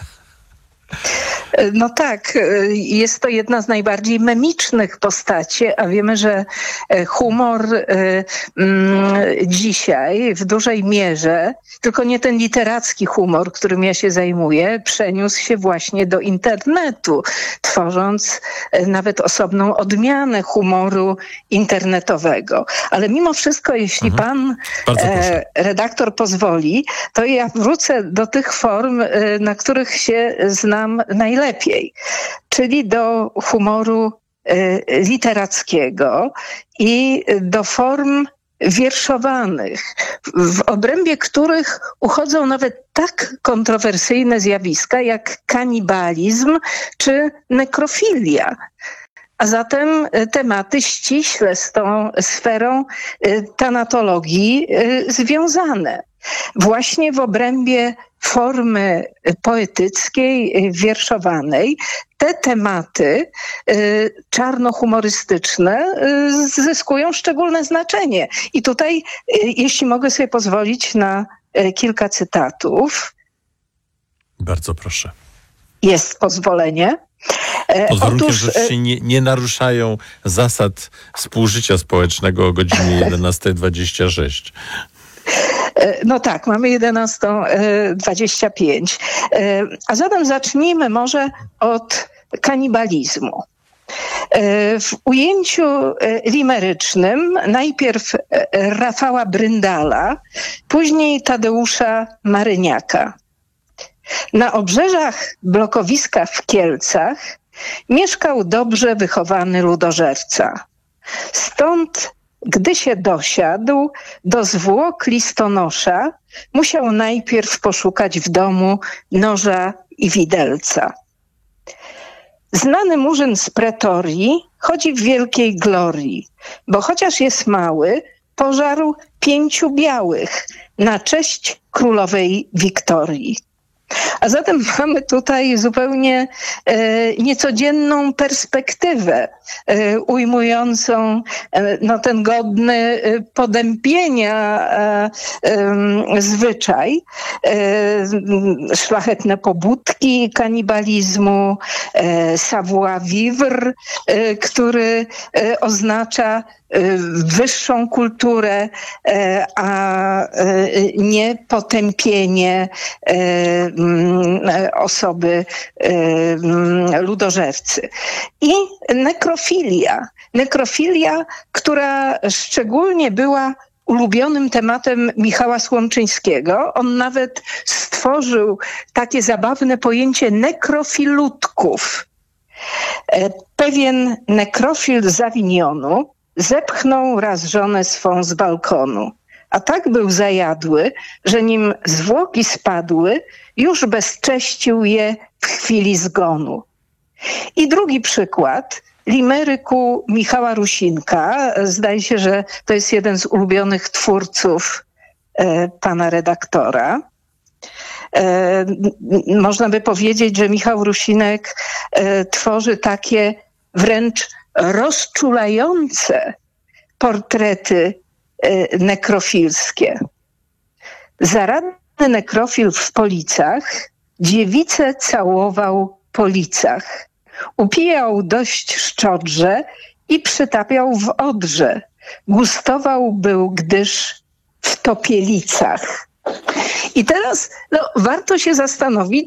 No tak, jest to jedna z najbardziej memicznych postaci, a wiemy, że humor dzisiaj w dużej mierze, tylko nie ten literacki humor, którym ja się zajmuję, przeniósł się właśnie do internetu, tworząc nawet osobną odmianę humoru internetowego. Ale mimo wszystko, jeśli mhm. pan e, redaktor pozwoli, to ja wrócę do tych form, na których się znam najlepiej, czyli do humoru e, literackiego i do form wierszowanych, w obrębie których uchodzą nawet tak kontrowersyjne zjawiska jak kanibalizm czy nekrofilia. A zatem tematy ściśle z tą sferą tanatologii związane. Właśnie w obrębie formy poetyckiej, wierszowanej, te tematy y, czarnohumorystyczne y, zyskują szczególne znaczenie. I tutaj, y, jeśli mogę sobie pozwolić na y, kilka cytatów. Bardzo proszę. Jest pozwolenie. Pod warunkiem, Otóż, że się nie, nie naruszają zasad współżycia społecznego o godzinie jedenasta dwadzieścia sześć. No tak, mamy jedenasta dwadzieścia pięć. A zatem zacznijmy może od kanibalizmu. W ujęciu limerycznym najpierw Rafała Bryndala, później Tadeusza Maryniaka. Na obrzeżach blokowiska w Kielcach mieszkał dobrze wychowany ludożerca. Stąd, gdy się dosiadł do zwłok listonosza, musiał najpierw poszukać w domu noża i widelca. Znany murzyn z Pretorii chodzi w wielkiej glorii, bo chociaż jest mały, pożarł pięciu białych na cześć królowej Wiktorii. A zatem mamy tutaj zupełnie e, niecodzienną perspektywę e, ujmującą e, no, ten godny e, potępienia e, e, zwyczaj, e, szlachetne pobudki kanibalizmu, e, savoir-vivre, e, który e, oznacza wyższą kulturę, a nie potępienie osoby ludożercy. I nekrofilia. Nekrofilia, która szczególnie była ulubionym tematem Michała Słomczyńskiego. On nawet stworzył takie zabawne pojęcie nekrofilutków. Pewien nekrofil z Awinionu zepchnął raz żonę swą z balkonu, a tak był zajadły, że nim zwłoki spadły, już bezcześcił je w chwili zgonu. I drugi przykład, limeryku Michała Rusinka. Zdaje się, że to jest jeden z ulubionych twórców e, pana redaktora. E, można by powiedzieć, że Michał Rusinek e, tworzy takie wręcz rozczulające portrety e, nekrofilskie. Zaradny nekrofil w Policach dziewicę całował po licach. Upijał dość szczodrze i przytapiał w Odrze. Gustował był, gdyż w Topielicach. I teraz no, warto się zastanowić,